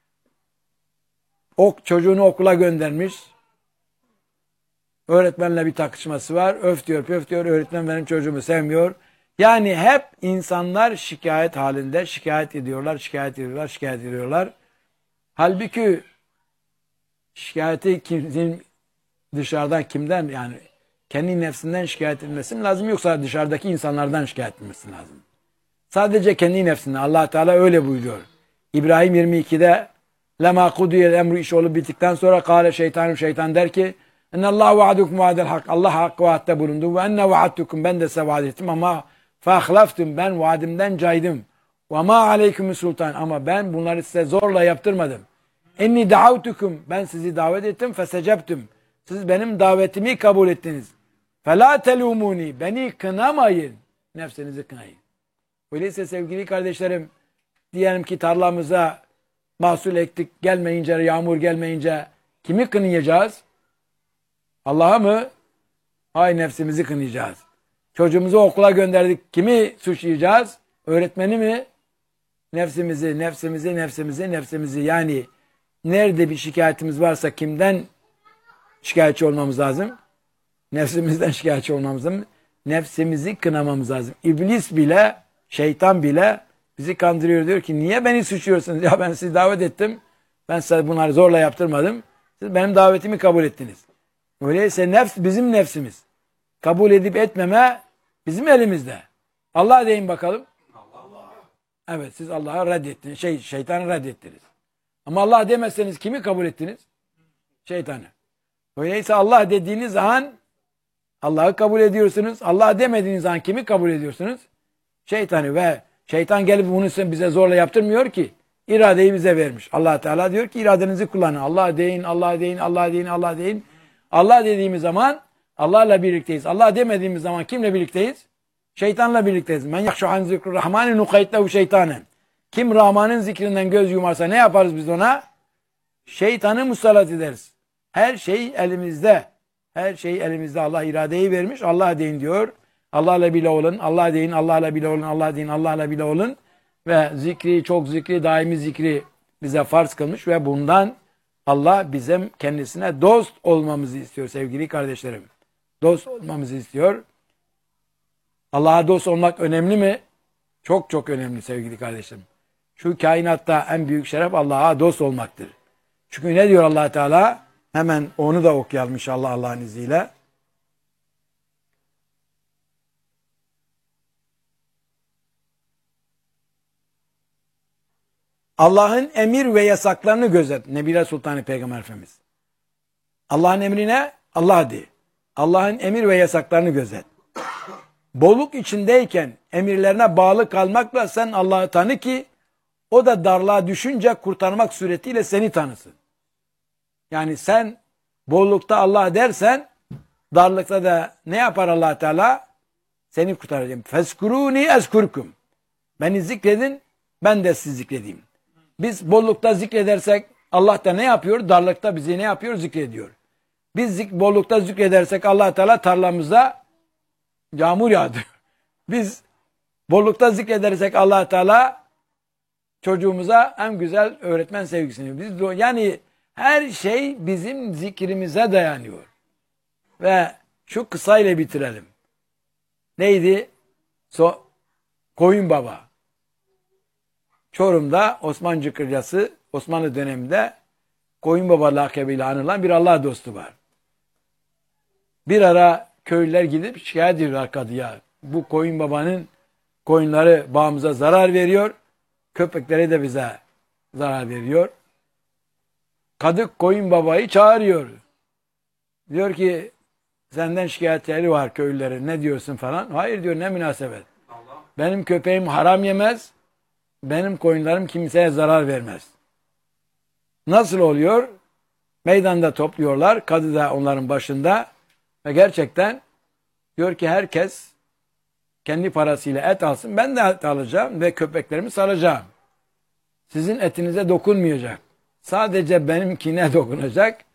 Çocuğunu okula göndermiş. Öğretmenle bir takışması var. Öf diyor, pöf diyor, öğretmen benim çocuğumu sevmiyor. Yani hep insanlar şikayet halinde, şikayet ediyorlar. Halbuki şikayeti dışarıdan kimden, yani kendi nefsinden şikayet etmesi lazım, yoksa dışarıdaki insanlardan şikayet etmesi lazım. Sadece kendi nefsinden. Allah Teala öyle buyuruyor. İbrahim 22'de lema kudiyel emru, iş olup bittikten sonra kâle şeytan der ki ennallâhu vaadukum vaadel hak. Allah hakkı vaatte bulundu ve enne vaadtukum, ben de size vaat ettim ama feahlaftum, ben vaadimden caydım. Ve ma aleyküm sultan, ama ben bunları size zorla yaptırmadım. Enni da'avtukum, ben sizi davet ettim, fesecebtüm, siz benim davetimi kabul ettiniz. Felâ telûmûni, beni kınamayın, nefsinizi kınayın. Öyleyse sevgili kardeşlerim, diyelim ki tarlamıza mahsul ektik, gelmeyince, yağmur gelmeyince kimi kınayacağız? Allah'a mı? Hay, nefsimizi kınayacağız. Çocuğumuzu okula gönderdik, kimi suçlayacağız? Öğretmeni mi? Nefsimizi. Yani nerede bir şikayetimiz varsa kimden şikayetçi olmamız lazım? Nefsimizden şikayetçi olmamız lazım. Nefsimizi kınamamız lazım. İblis bile, şeytan bile bizi kandırıyor, diyor ki niye beni suçluyorsunuz? Ya ben sizi davet ettim. Ben size bunları zorla yaptırmadım. Siz benim davetimi kabul ettiniz. Öyleyse nefs bizim nefsimiz. Kabul edip etmeme bizim elimizde. Allah deyin bakalım. Allah. Evet, siz Allah'a reddettiniz. Şeytanı reddettiniz. Ama Allah demezseniz kimi kabul ettiniz? Şeytanı. Öyleyse Allah dediğiniz zaman Allah'ı kabul ediyorsunuz. Allah demediğiniz zaman kimi kabul ediyorsunuz? Şeytanı. Ve şeytan gelip bunu bize zorla yaptırmıyor ki. İradeyi bize vermiş. Allah Teala diyor ki iradenizi kullanın. Allah deyin. Allah dediğimiz zaman Allah'la birlikteyiz. Allah demediğimiz zaman kimle birlikteyiz? Şeytanla birlikteyiz. Men yakşuhan zikru rahmani nukaydlehu şeytanen. Kim Rahman'ın zikrinden göz yumarsa ne yaparız biz ona? Şeytanı musallat ederiz. Her şey elimizde. Her şey elimizde. Allah iradeyi vermiş. Allah deyin diyor. Allah'la bile olun. Allah deyin. Allah'la bile olun. Allah deyin. Allah'la bile olun. Ve çok zikri, daimi zikri bize farz kılmış ve bundan Allah bizim kendisine dost olmamızı istiyor sevgili kardeşlerim. Dost olmamızı istiyor. Allah'a dost olmak önemli mi? Çok çok önemli sevgili kardeşlerim. Şu kainatta en büyük şeref Allah'a dost olmaktır. Çünkü ne diyor Allah Teala? Hemen onu da okuyalım inşallah Allah'ın izniyle. Allah'ın emir ve yasaklarını gözet. Nebile Sultanı Peygamber Efendimiz. Allah'ın emrine Allah de. Allah'ın emir ve yasaklarını gözet. Bolluk içindeyken emirlerine bağlı kalmakla sen Allah'ı tanı ki o da darlığa düşünce kurtarmak suretiyle seni tanısın. Yani sen bollukta Allah dersen darlıkta da ne yapar Allah Teala? Seni kurtaracağım. Feskuruni ezkurkum. Beni zikredin, ben de sizi zikredeyim. Biz bollukta zikredersek Allah da ne yapıyor? Darlıkta bizi ne yapıyor? Zikrediyor. Biz bollukta zikredersek Allah Teala tarlamıza yağmur yağdırıyor. Biz bollukta zikredersek Allah Teala çocuğumuza en güzel öğretmen sevgisini. Yani her şey bizim zikrimize dayanıyor. Ve şu kısayla bitirelim. Neydi? Koyun Baba. Çorum'da Osmancı Kırcası, Osmanlı döneminde Koyun Baba lakabıyla anılan bir Allah dostu var. Bir ara köylüler gidip şikayet ediyorlar kadıya. Bu Koyun Baba'nın koyunları bağımıza zarar veriyor. Köpekleri de bize zarar veriyor. Kadı Koyun Baba'yı çağırıyor. Diyor ki senden şikayetleri var köylülerin, ne diyorsun falan. Hayır diyor, ne münasebet. Benim köpeğim haram yemez. Benim koyunlarım kimseye zarar vermez. Nasıl oluyor? Meydanda topluyorlar. Kadı da onların başında. Ve gerçekten diyor ki herkes kendi parasıyla et alsın. Ben de et alacağım ve köpeklerimi salacağım. Sizin etinize dokunmayacak. Sadece benimkine dokunacak.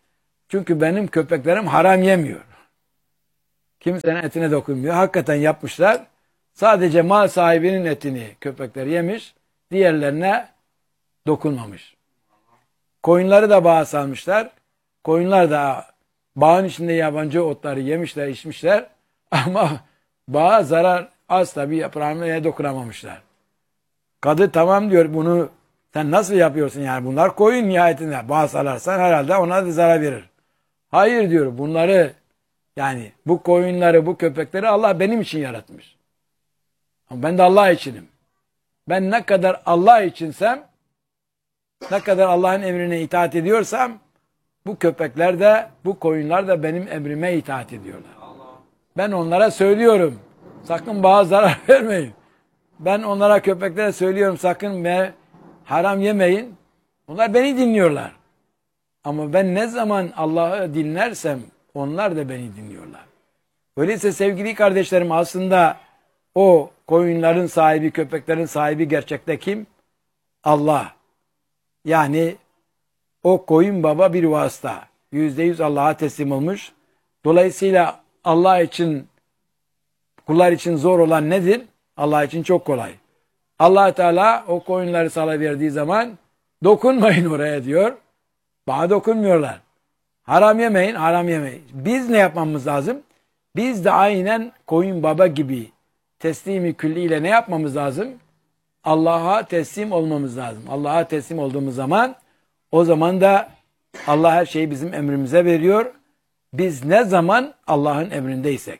Çünkü benim köpeklerim haram yemiyor. Kimsenin etine dokunmuyor. Hakikaten yapmışlar. Sadece mal sahibinin etini köpekler yemiş. Diğerlerine dokunmamış. Koyunları da bağa salmışlar. Koyunlar da bağın içinde yabancı otları yemişler, içmişler. Ama bağa zarar az tabii, yaprağına dokunamamışlar. Kadı tamam diyor, bunu sen nasıl yapıyorsun yani, bunlar koyun nihayetinde. Bağ salarsan herhalde ona da zarar verir. Hayır diyor, bunları yani bu koyunları, bu köpekleri Allah benim için yaratmış. Ama ben de Allah içinim. Ben ne kadar Allah içinsem, ne kadar Allah'ın emrine itaat ediyorsam, bu köpekler de, bu koyunlar da benim emrime itaat ediyorlar. Ben onlara söylüyorum, sakın bağa zarar vermeyin. Ben onlara, köpeklere söylüyorum, sakın haram yemeyin. Onlar beni dinliyorlar. Ama ben ne zaman Allah'ı dinlersem, onlar da beni dinliyorlar. Öyleyse sevgili kardeşlerim, aslında o koyunların sahibi, köpeklerin sahibi gerçekte kim? Allah. Yani o koyun baba bir vasıta. %100 Allah'a teslim olmuş. Dolayısıyla Allah için, kullar için zor olan nedir? Allah için çok kolay. Allah Teala o koyunları salıverdiği zaman dokunmayın oraya diyor. Bana dokunmuyorlar. Haram yemeyin, haram yemeyin. Biz ne yapmamız lazım? Biz de aynen koyun baba gibi teslimi külliyle ne yapmamız lazım? Allah'a teslim olmamız lazım. Allah'a teslim olduğumuz zaman, o zaman da Allah her şeyi bizim emrimize veriyor. Biz ne zaman Allah'ın emrindeysek.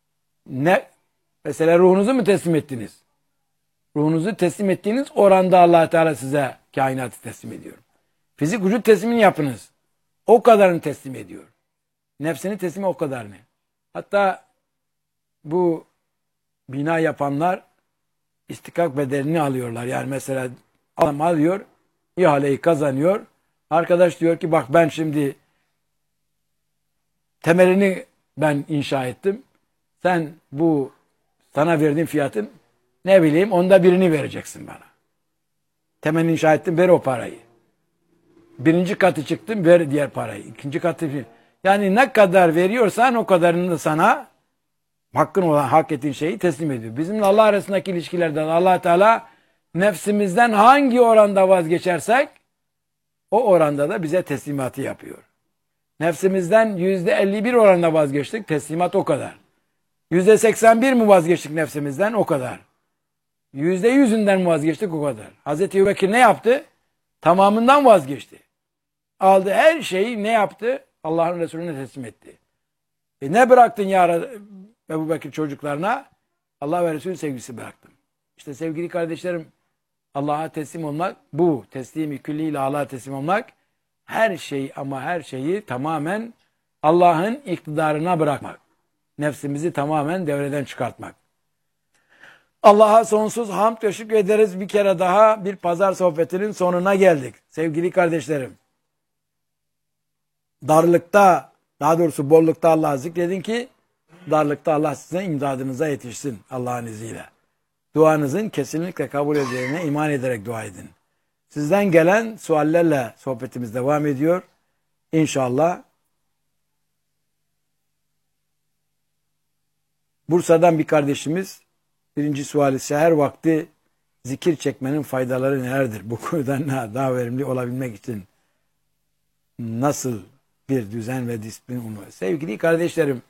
Mesela ruhunuzu mu teslim ettiniz? Ruhunuzu teslim ettiğiniz oranda Allah Teala size kainatı teslim ediyor. Fizik vücut teslimini yapınız. O kadarını teslim ediyor. Nefsini teslim o kadarını. Hatta bu bina yapanlar istikak bedelini alıyorlar. Yani mesela adam alıyor, ihaleyi kazanıyor. Arkadaş diyor ki bak, ben şimdi temelini ben inşa ettim. Sen bu sana verdiğim fiyatın ne bileyim onda birini vereceksin bana. Temelini inşa ettim, ver o parayı. Birinci katı çıktım, ver diğer parayı. İkinci katı. Yani ne kadar veriyorsan o kadarını da sana hakkın olan, hak ettiğin şeyi teslim ediyor. Bizimle Allah arasındaki ilişkilerden Allah Teala nefsimizden hangi oranda vazgeçersek o oranda da bize teslimatı yapıyor. Nefsimizden %51 oranında vazgeçtik, teslimat o kadar. %81 mi vazgeçtik nefsimizden? O kadar. %100'ünden mi vazgeçtik? O kadar. Hazreti Ebubekir ne yaptı? Tamamından vazgeçti. Aldı her şeyi, ne yaptı? Allah'ın Resulüne teslim etti. Ne bıraktın ya Ebubekir çocuklarına? Allah ve Resulü sevgisi bıraktım. İşte sevgili kardeşlerim, Allah'a teslim olmak bu. Teslimi külliyle Allah'a teslim olmak, her şeyi ama her şeyi tamamen Allah'ın iktidarına bırakmak. Nefsimizi tamamen devreden çıkartmak. Allah'a sonsuz hamd ve şükür ederiz. Bir kere daha bir pazar sohbetinin sonuna geldik. Sevgili kardeşlerim, darlıkta, daha doğrusu bollukta Allah'ı zikredin ki darlıkta Allah size imdadınıza yetişsin Allah'ın izniyle. Duanızın kesinlikle kabul edileceğine iman ederek dua edin. Sizden gelen suallerle sohbetimiz devam ediyor. İnşallah Bursa'dan bir kardeşimiz, birinci suali, seher vakti zikir çekmenin faydaları nelerdir? Bu konuda daha verimli olabilmek için nasıl bir düzen ve disiplin olmalı? Sevgili kardeşlerim,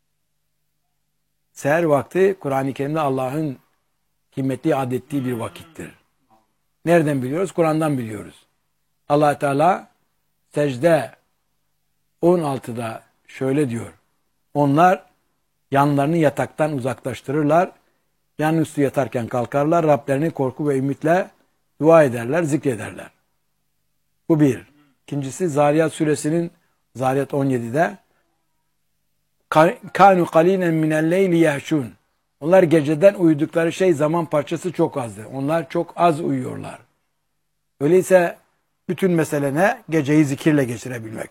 seher vakti Kur'an-ı Kerim'de Allah'ın kıymetli adettiği bir vakittir. Nereden biliyoruz? Kur'an'dan biliyoruz. Allah Teala secde 16'da şöyle diyor. Onlar yanlarını yataktan uzaklaştırırlar. Yanüstü yatarken kalkarlar. Rablerini korku ve ümitle dua ederler, zikrederler. Bu bir. İkincisi Zariyat suresinin Zariyat 17'de kanu qalinen minel leyli yahşun. Onlar geceden uyudukları şey zaman parçası çok azdı. Onlar çok az uyuyorlar. Öyleyse bütün mesele ne? Geceyi zikirle geçirebilmek.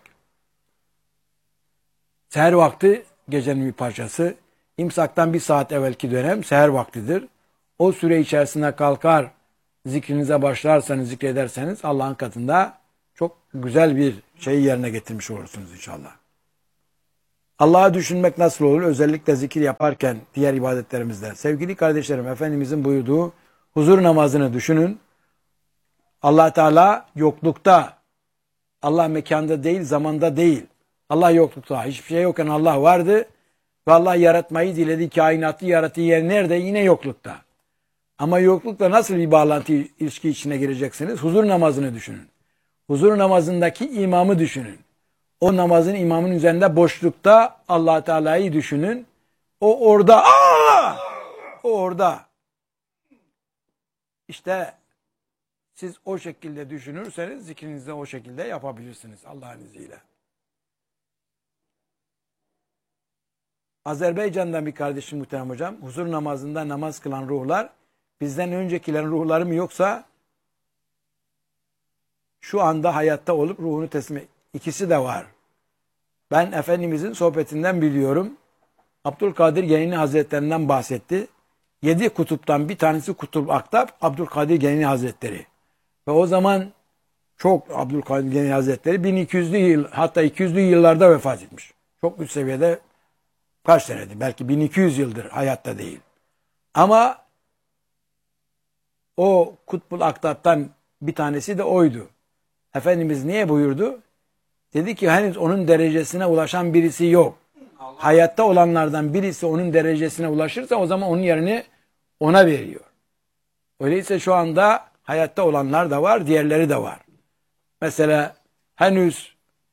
Seher vakti gecenin bir parçası. İmsaktan bir saat evvelki dönem seher vaktidir. O süre içerisinde kalkar zikrinize başlarsanız, zikrederseniz Allah'ın katında çok güzel bir şeyi yerine getirmiş olursunuz inşallah. Allah'ı düşünmek nasıl olur? Özellikle zikir yaparken diğer ibadetlerimizde. Sevgili kardeşlerim, Efendimizin buyurduğu huzur namazını düşünün. Allah Teala yoklukta, Allah mekanda değil, zamanda değil. Allah yoklukta. Hiçbir şey yokken Allah vardı. Ve Allah yaratmayı diledi, kainatı yarattığı yer nerede? Yine yoklukta. Ama yoklukla nasıl bir bağlantı, ilişki içine gireceksiniz? Huzur namazını düşünün. Huzur namazındaki imamı düşünün. O namazın imamın üzerinde boşlukta Allah Teala'yı düşünün. O orada. Aa! O orada. İşte siz o şekilde düşünürseniz zikrinizi de o şekilde yapabilirsiniz Allah'ın izniyle. Azerbaycan'dan bir kardeşim muhterem hocam. Huzur namazında namaz kılan ruhlar bizden öncekilerin ruhları mı yoksa şu anda hayatta olup ruhunu teslim ikisi de var. Ben Efendimizin sohbetinden biliyorum. Abdülkadir Geylani Hazretlerinden bahsetti. 7 kutuptan bir tanesi Kutup Aktap Abdülkadir Geylani Hazretleri. Ve o zaman çok Abdülkadir Geylani Hazretleri 1200'lü yıl hatta 200'lü yıllarda vefat etmiş. Çok üst seviyede kaç senedir? Belki 1200 yıldır hayatta değil. Ama o Kutbul Aktap'tan bir tanesi de oydu. Efendimiz niye buyurdu? Dedi ki henüz onun derecesine ulaşan birisi yok. Hayatta olanlardan birisi onun derecesine ulaşırsa o zaman onun yerini ona veriyor. Öyleyse şu anda hayatta olanlar da var, diğerleri de var. Mesela henüz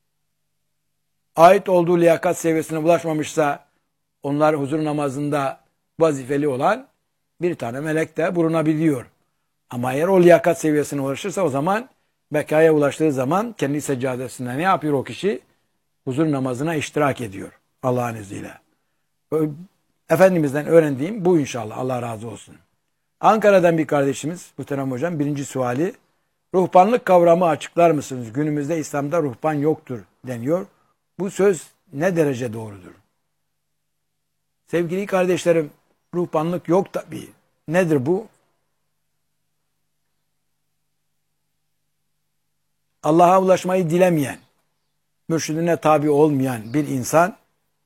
ait olduğu liyakat seviyesine ulaşmamışsa onlar huzur namazında vazifeli olan bir tane melek de bulunabiliyor. Ama eğer o liyakat seviyesine ulaşırsa o zaman bekaya ulaştığı zaman kendi seccadesinde ne yapıyor o kişi? Huzur namazına iştirak ediyor Allah'ın izniyle. Efendimizden öğrendiğim bu inşallah. Allah razı olsun. Ankara'dan bir kardeşimiz muhterem hocam birinci suali ruhbanlık kavramı açıklar mısınız? Günümüzde İslam'da ruhban yoktur deniyor. Bu söz ne derece doğrudur? Sevgili kardeşlerim ruhbanlık yok tabii. Nedir bu? Allah'a ulaşmayı dilemeyen, mürşidine tabi olmayan bir insan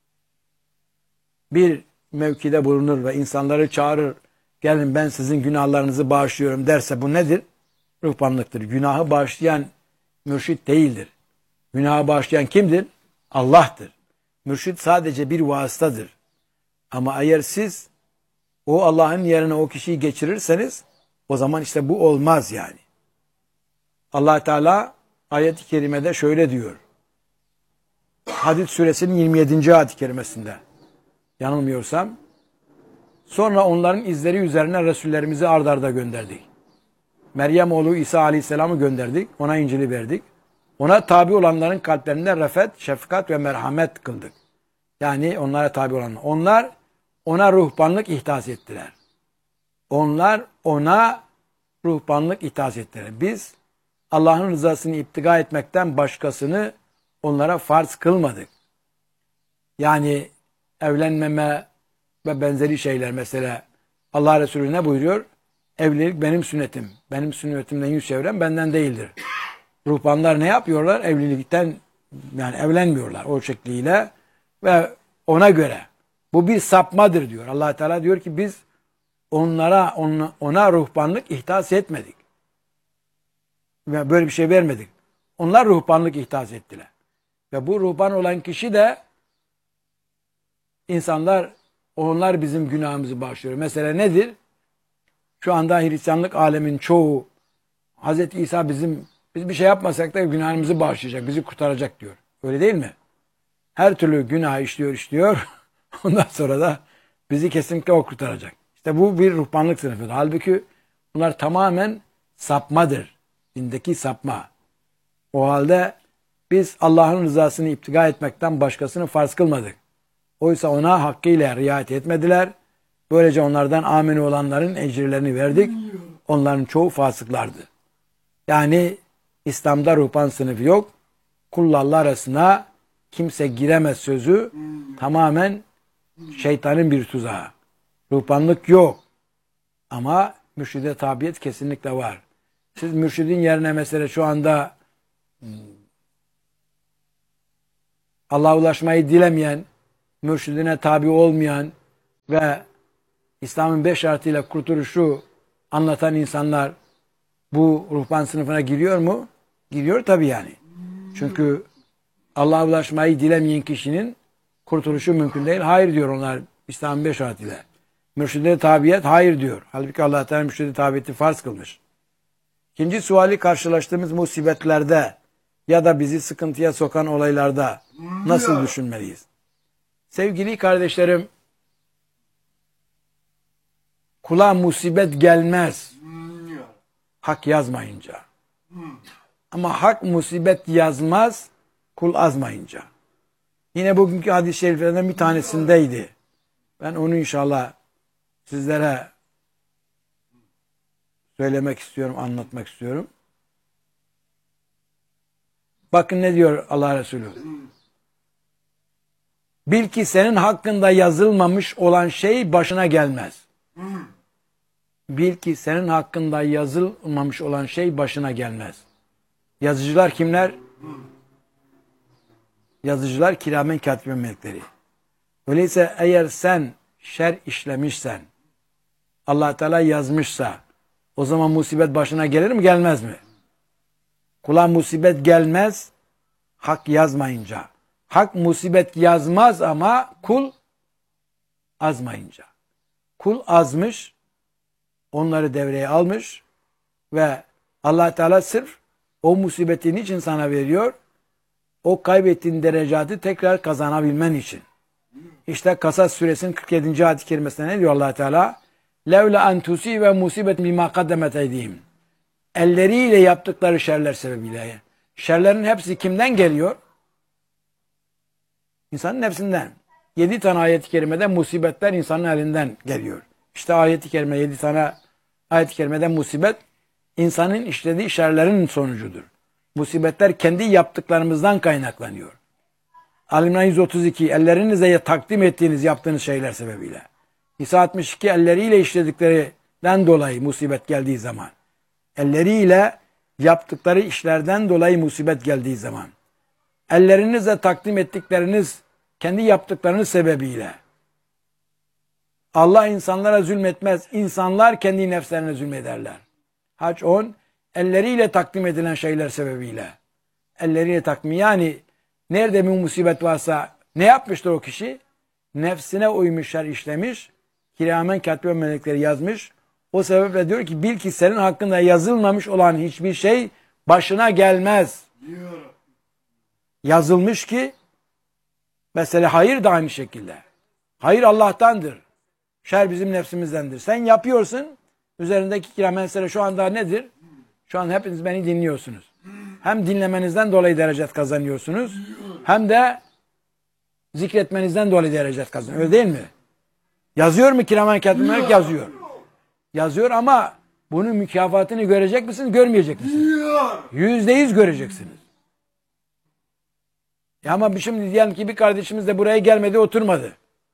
bir mevkide bulunur ve insanları çağırır. Gelin ben sizin günahlarınızı bağışlıyorum derse bu nedir? Ruhbanlıktır. Günahı bağışlayan mürşit değildir. Günahı bağışlayan kimdir? Allah'tır. Mürşit sadece bir vasıtadır. Ama eğer siz o Allah'ın yerine o kişiyi geçirirseniz o zaman işte bu olmaz yani. Allah Teala ayet-i kerimede şöyle diyor. Hadid suresinin 27. ayet-i kerimesinde. Yanılmıyorsam. Sonra onların izleri üzerine Resullerimizi ard arda gönderdik. Meryem oğlu İsa Aleyhisselam'ı gönderdik. Ona İncil'i verdik. Ona tabi olanların kalplerinde refet, şefkat ve merhamet kıldık. Yani onlara tabi olanlar. Onlar ona ruhbanlık ihdas ettiler. Onlar ona ruhbanlık ihdas ettiler. Biz Allah'ın rızasını iptiga etmekten başkasını onlara farz kılmadık. Yani evlenmeme ve benzeri şeyler mesela Allah Resulü ne buyuruyor? Evlilik benim sünnetim. Benim sünnetimden yüz çeviren benden değildir. Ruhbanlar ne yapıyorlar? Evlilikten yani evlenmiyorlar o şekliyle ve ona göre bu bir sapmadır diyor. Allah Teala diyor ki biz ona ruhbanlık ihdas etmedik. Ve böyle bir şey vermedik. Onlar ruhbanlık ihdas ettiler. Ve bu ruhban olan kişi de onlar bizim günahımızı bağışlıyor. Mesela nedir? Şu anda Hristiyanlık alemin çoğu Hz. İsa biz bir şey yapmasak da günahımızı bağışlayacak, bizi kurtaracak diyor. Öyle değil mi? Her türlü günah işliyor. Ondan sonra da bizi kesinlikle o kurtaracak. İşte bu bir ruhbanlık sınıfıdır. Halbuki bunlar tamamen sapmadır. Dindeki sapma. O halde biz Allah'ın rızasını iptiga etmekten başkasını farz kılmadık. Oysa ona hakkıyla riayet etmediler. Böylece onlardan amini olanların ecirlerini verdik. Onların çoğu fasıklardı. Yani İslam'da ruhban sınıfı yok. Kulla Allah arasına kimse giremez sözü tamamen şeytanın bir tuzağı. Ruhbanlık yok. Ama mürşide tabiyet kesinlikle var. Siz mürşidin yerine mesela şu anda Allah'a ulaşmayı dilemeyen, mürşidine tabi olmayan ve İslam'ın 5 şartıyla kurtuluşu anlatan insanlar bu ruhban sınıfına giriyor mu? Giriyor tabii yani. Çünkü Allah'a ulaşmayı dilemeyen kişinin kurtuluşu mümkün değil. Hayır diyor onlar İslam'ın 5 şartıyla. Mürşide tabiyet hayır diyor. Halbuki Allah Teala mürşide tabiyeti farz kılmış. İkinci suali karşılaştığımız musibetlerde ya da bizi sıkıntıya sokan olaylarda nasıl düşünmeliyiz? Sevgili kardeşlerim, kula musibet gelmez hak yazmayınca. Ama hak musibet yazmaz kul azmayınca. Yine bugünkü hadis-i şeriflerden bir tanesindeydi. Ben onu inşallah sizlere söylemek istiyorum, anlatmak istiyorum. Bakın ne diyor Allah Resulü. Bil ki senin hakkında yazılmamış olan şey başına gelmez. Bil ki senin hakkında yazılmamış olan şey başına gelmez. Yazıcılar kimler? Yazıcılar kiramen katibin melekleri. Öyleyse eğer sen şer işlemişsen, Allah Teala yazmışsa, o zaman musibet başına gelir mi gelmez mi? Kula musibet gelmez hak yazmayınca. Hak musibet yazmaz ama kul azmayınca. Kul azmış, onları devreye almış ve Allah Teala sırf o musibetin için sana veriyor. O kaybettiğin derecatı tekrar kazanabilmen için. İşte Kasas suresinin 47. ayet-i kerimesinde ne diyor Allah Teala? Levla en tusibe musibet bima kaddemet eydihim. Elleriyle yaptıkları şerler sebebiyle. Şerlerin hepsi kimden geliyor? İnsanın nefsinden. 7 tane ayet-i kerimede musibetler insanın elinden geliyor. İşte ayet-i kerime 7 tane ayet-i kerimede musibet insanın işlediği şerlerin sonucudur. Musibetler kendi yaptıklarımızdan kaynaklanıyor. Al-İmran 132 ellerinizle takdim ettiğiniz yaptığınız şeyler sebebiyle. İsa 62 elleriyle işlediklerinden dolayı musibet geldiği zaman. Elleriyle yaptıkları işlerden dolayı musibet geldiği zaman. Ellerinizle takdim ettikleriniz kendi yaptıklarınız sebebiyle. Allah insanlara zulmetmez. İnsanlar kendi nefslerine zulmederler. Hac 10 elleriyle takdim edilen şeyler sebebiyle. Elleriyle takdim yani nerede bir musibet varsa ne yapmıştır o kişi? Nefsine uymuş, şer işlemiş. Kiramen katibin melekleri yazmış. O sebeple diyor ki bil ki senin hakkında yazılmamış olan hiçbir şey başına gelmez. Yazılmış ki mesela hayır da aynı şekilde. Hayır Allah'tandır. Şer bizim nefsimizdendir. Sen yapıyorsun. Üzerindeki kiramen mesele şu anda nedir? Şu an hepiniz beni dinliyorsunuz. Hem dinlemenizden dolayı derecet kazanıyorsunuz. Hem de zikretmenizden dolayı derecet kazanıyorsunuz. Öyle değil mi? Yazıyor mu kiramen katibin? Yazıyor. Yazıyor ama bunun mükafatını görecek misiniz? Görmeyecek misiniz? %100 göreceksiniz. Ya ama şimdi diyelim ki bir kardeşimiz de buraya gelmedi, oturmadı.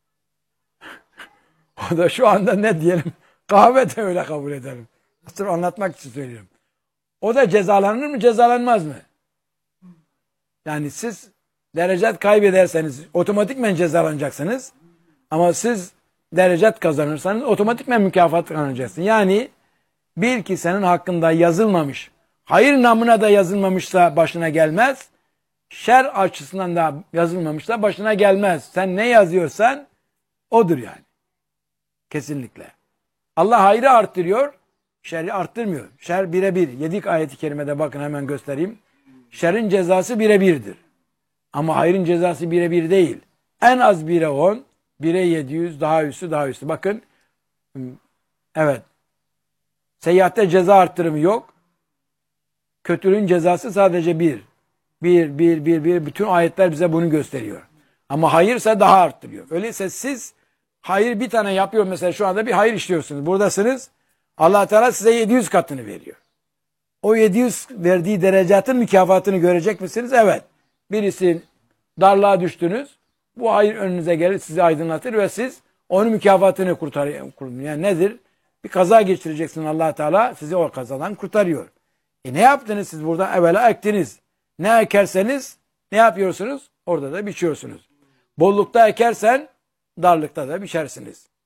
O da şu anda ne diyelim? Kahve de öyle kabul edelim. Sırf anlatmak için söylüyorum. O da cezalanır mı, cezalanmaz mı? Yani siz derecet kaybederseniz otomatikmen cezalanacaksınız. Ama siz derecet kazanırsanız otomatikmen mükafat kazanacaksınız. Yani bil ki senin hakkında yazılmamış, hayır namına da yazılmamışsa başına gelmez. Şer açısından da yazılmamışsa başına gelmez. Sen ne yazıyorsan odur yani. Kesinlikle. Allah hayrı arttırıyor, şerri arttırmıyor. Şer birebir. 7 ayet-i kerimede bakın hemen göstereyim. Şerrin cezası birebirdir. Ama hayrın cezası birebir değil. En az 1'e 10, 1'e 700, daha üstü, daha üstü. Bakın, evet. Seyyiatte ceza arttırımı yok. Kötülüğün cezası sadece 1. 1. Bütün ayetler bize bunu gösteriyor. Ama hayırsa daha arttırıyor. Öyleyse siz hayır bir tane yapıyor. Mesela şu anda bir hayır işliyorsunuz. Buradasınız. Allah Teala size 700 katını veriyor. O 700 verdiği derecatın mükafatını görecek misiniz? Evet. Birisi darlığa düştünüz. Bu hayır önünüze gelir, sizi aydınlatır ve siz onun mükafatını kurtarıyor. Yani nedir? Bir kaza geçireceksin, Allah Teala sizi o kazadan kurtarıyor. Ne yaptınız siz burada? Evvela ektiniz. Ne ekerseniz ne yapıyorsunuz? Orada da biçiyorsunuz. Bollukta ekersen darlıkta da biçersiniz.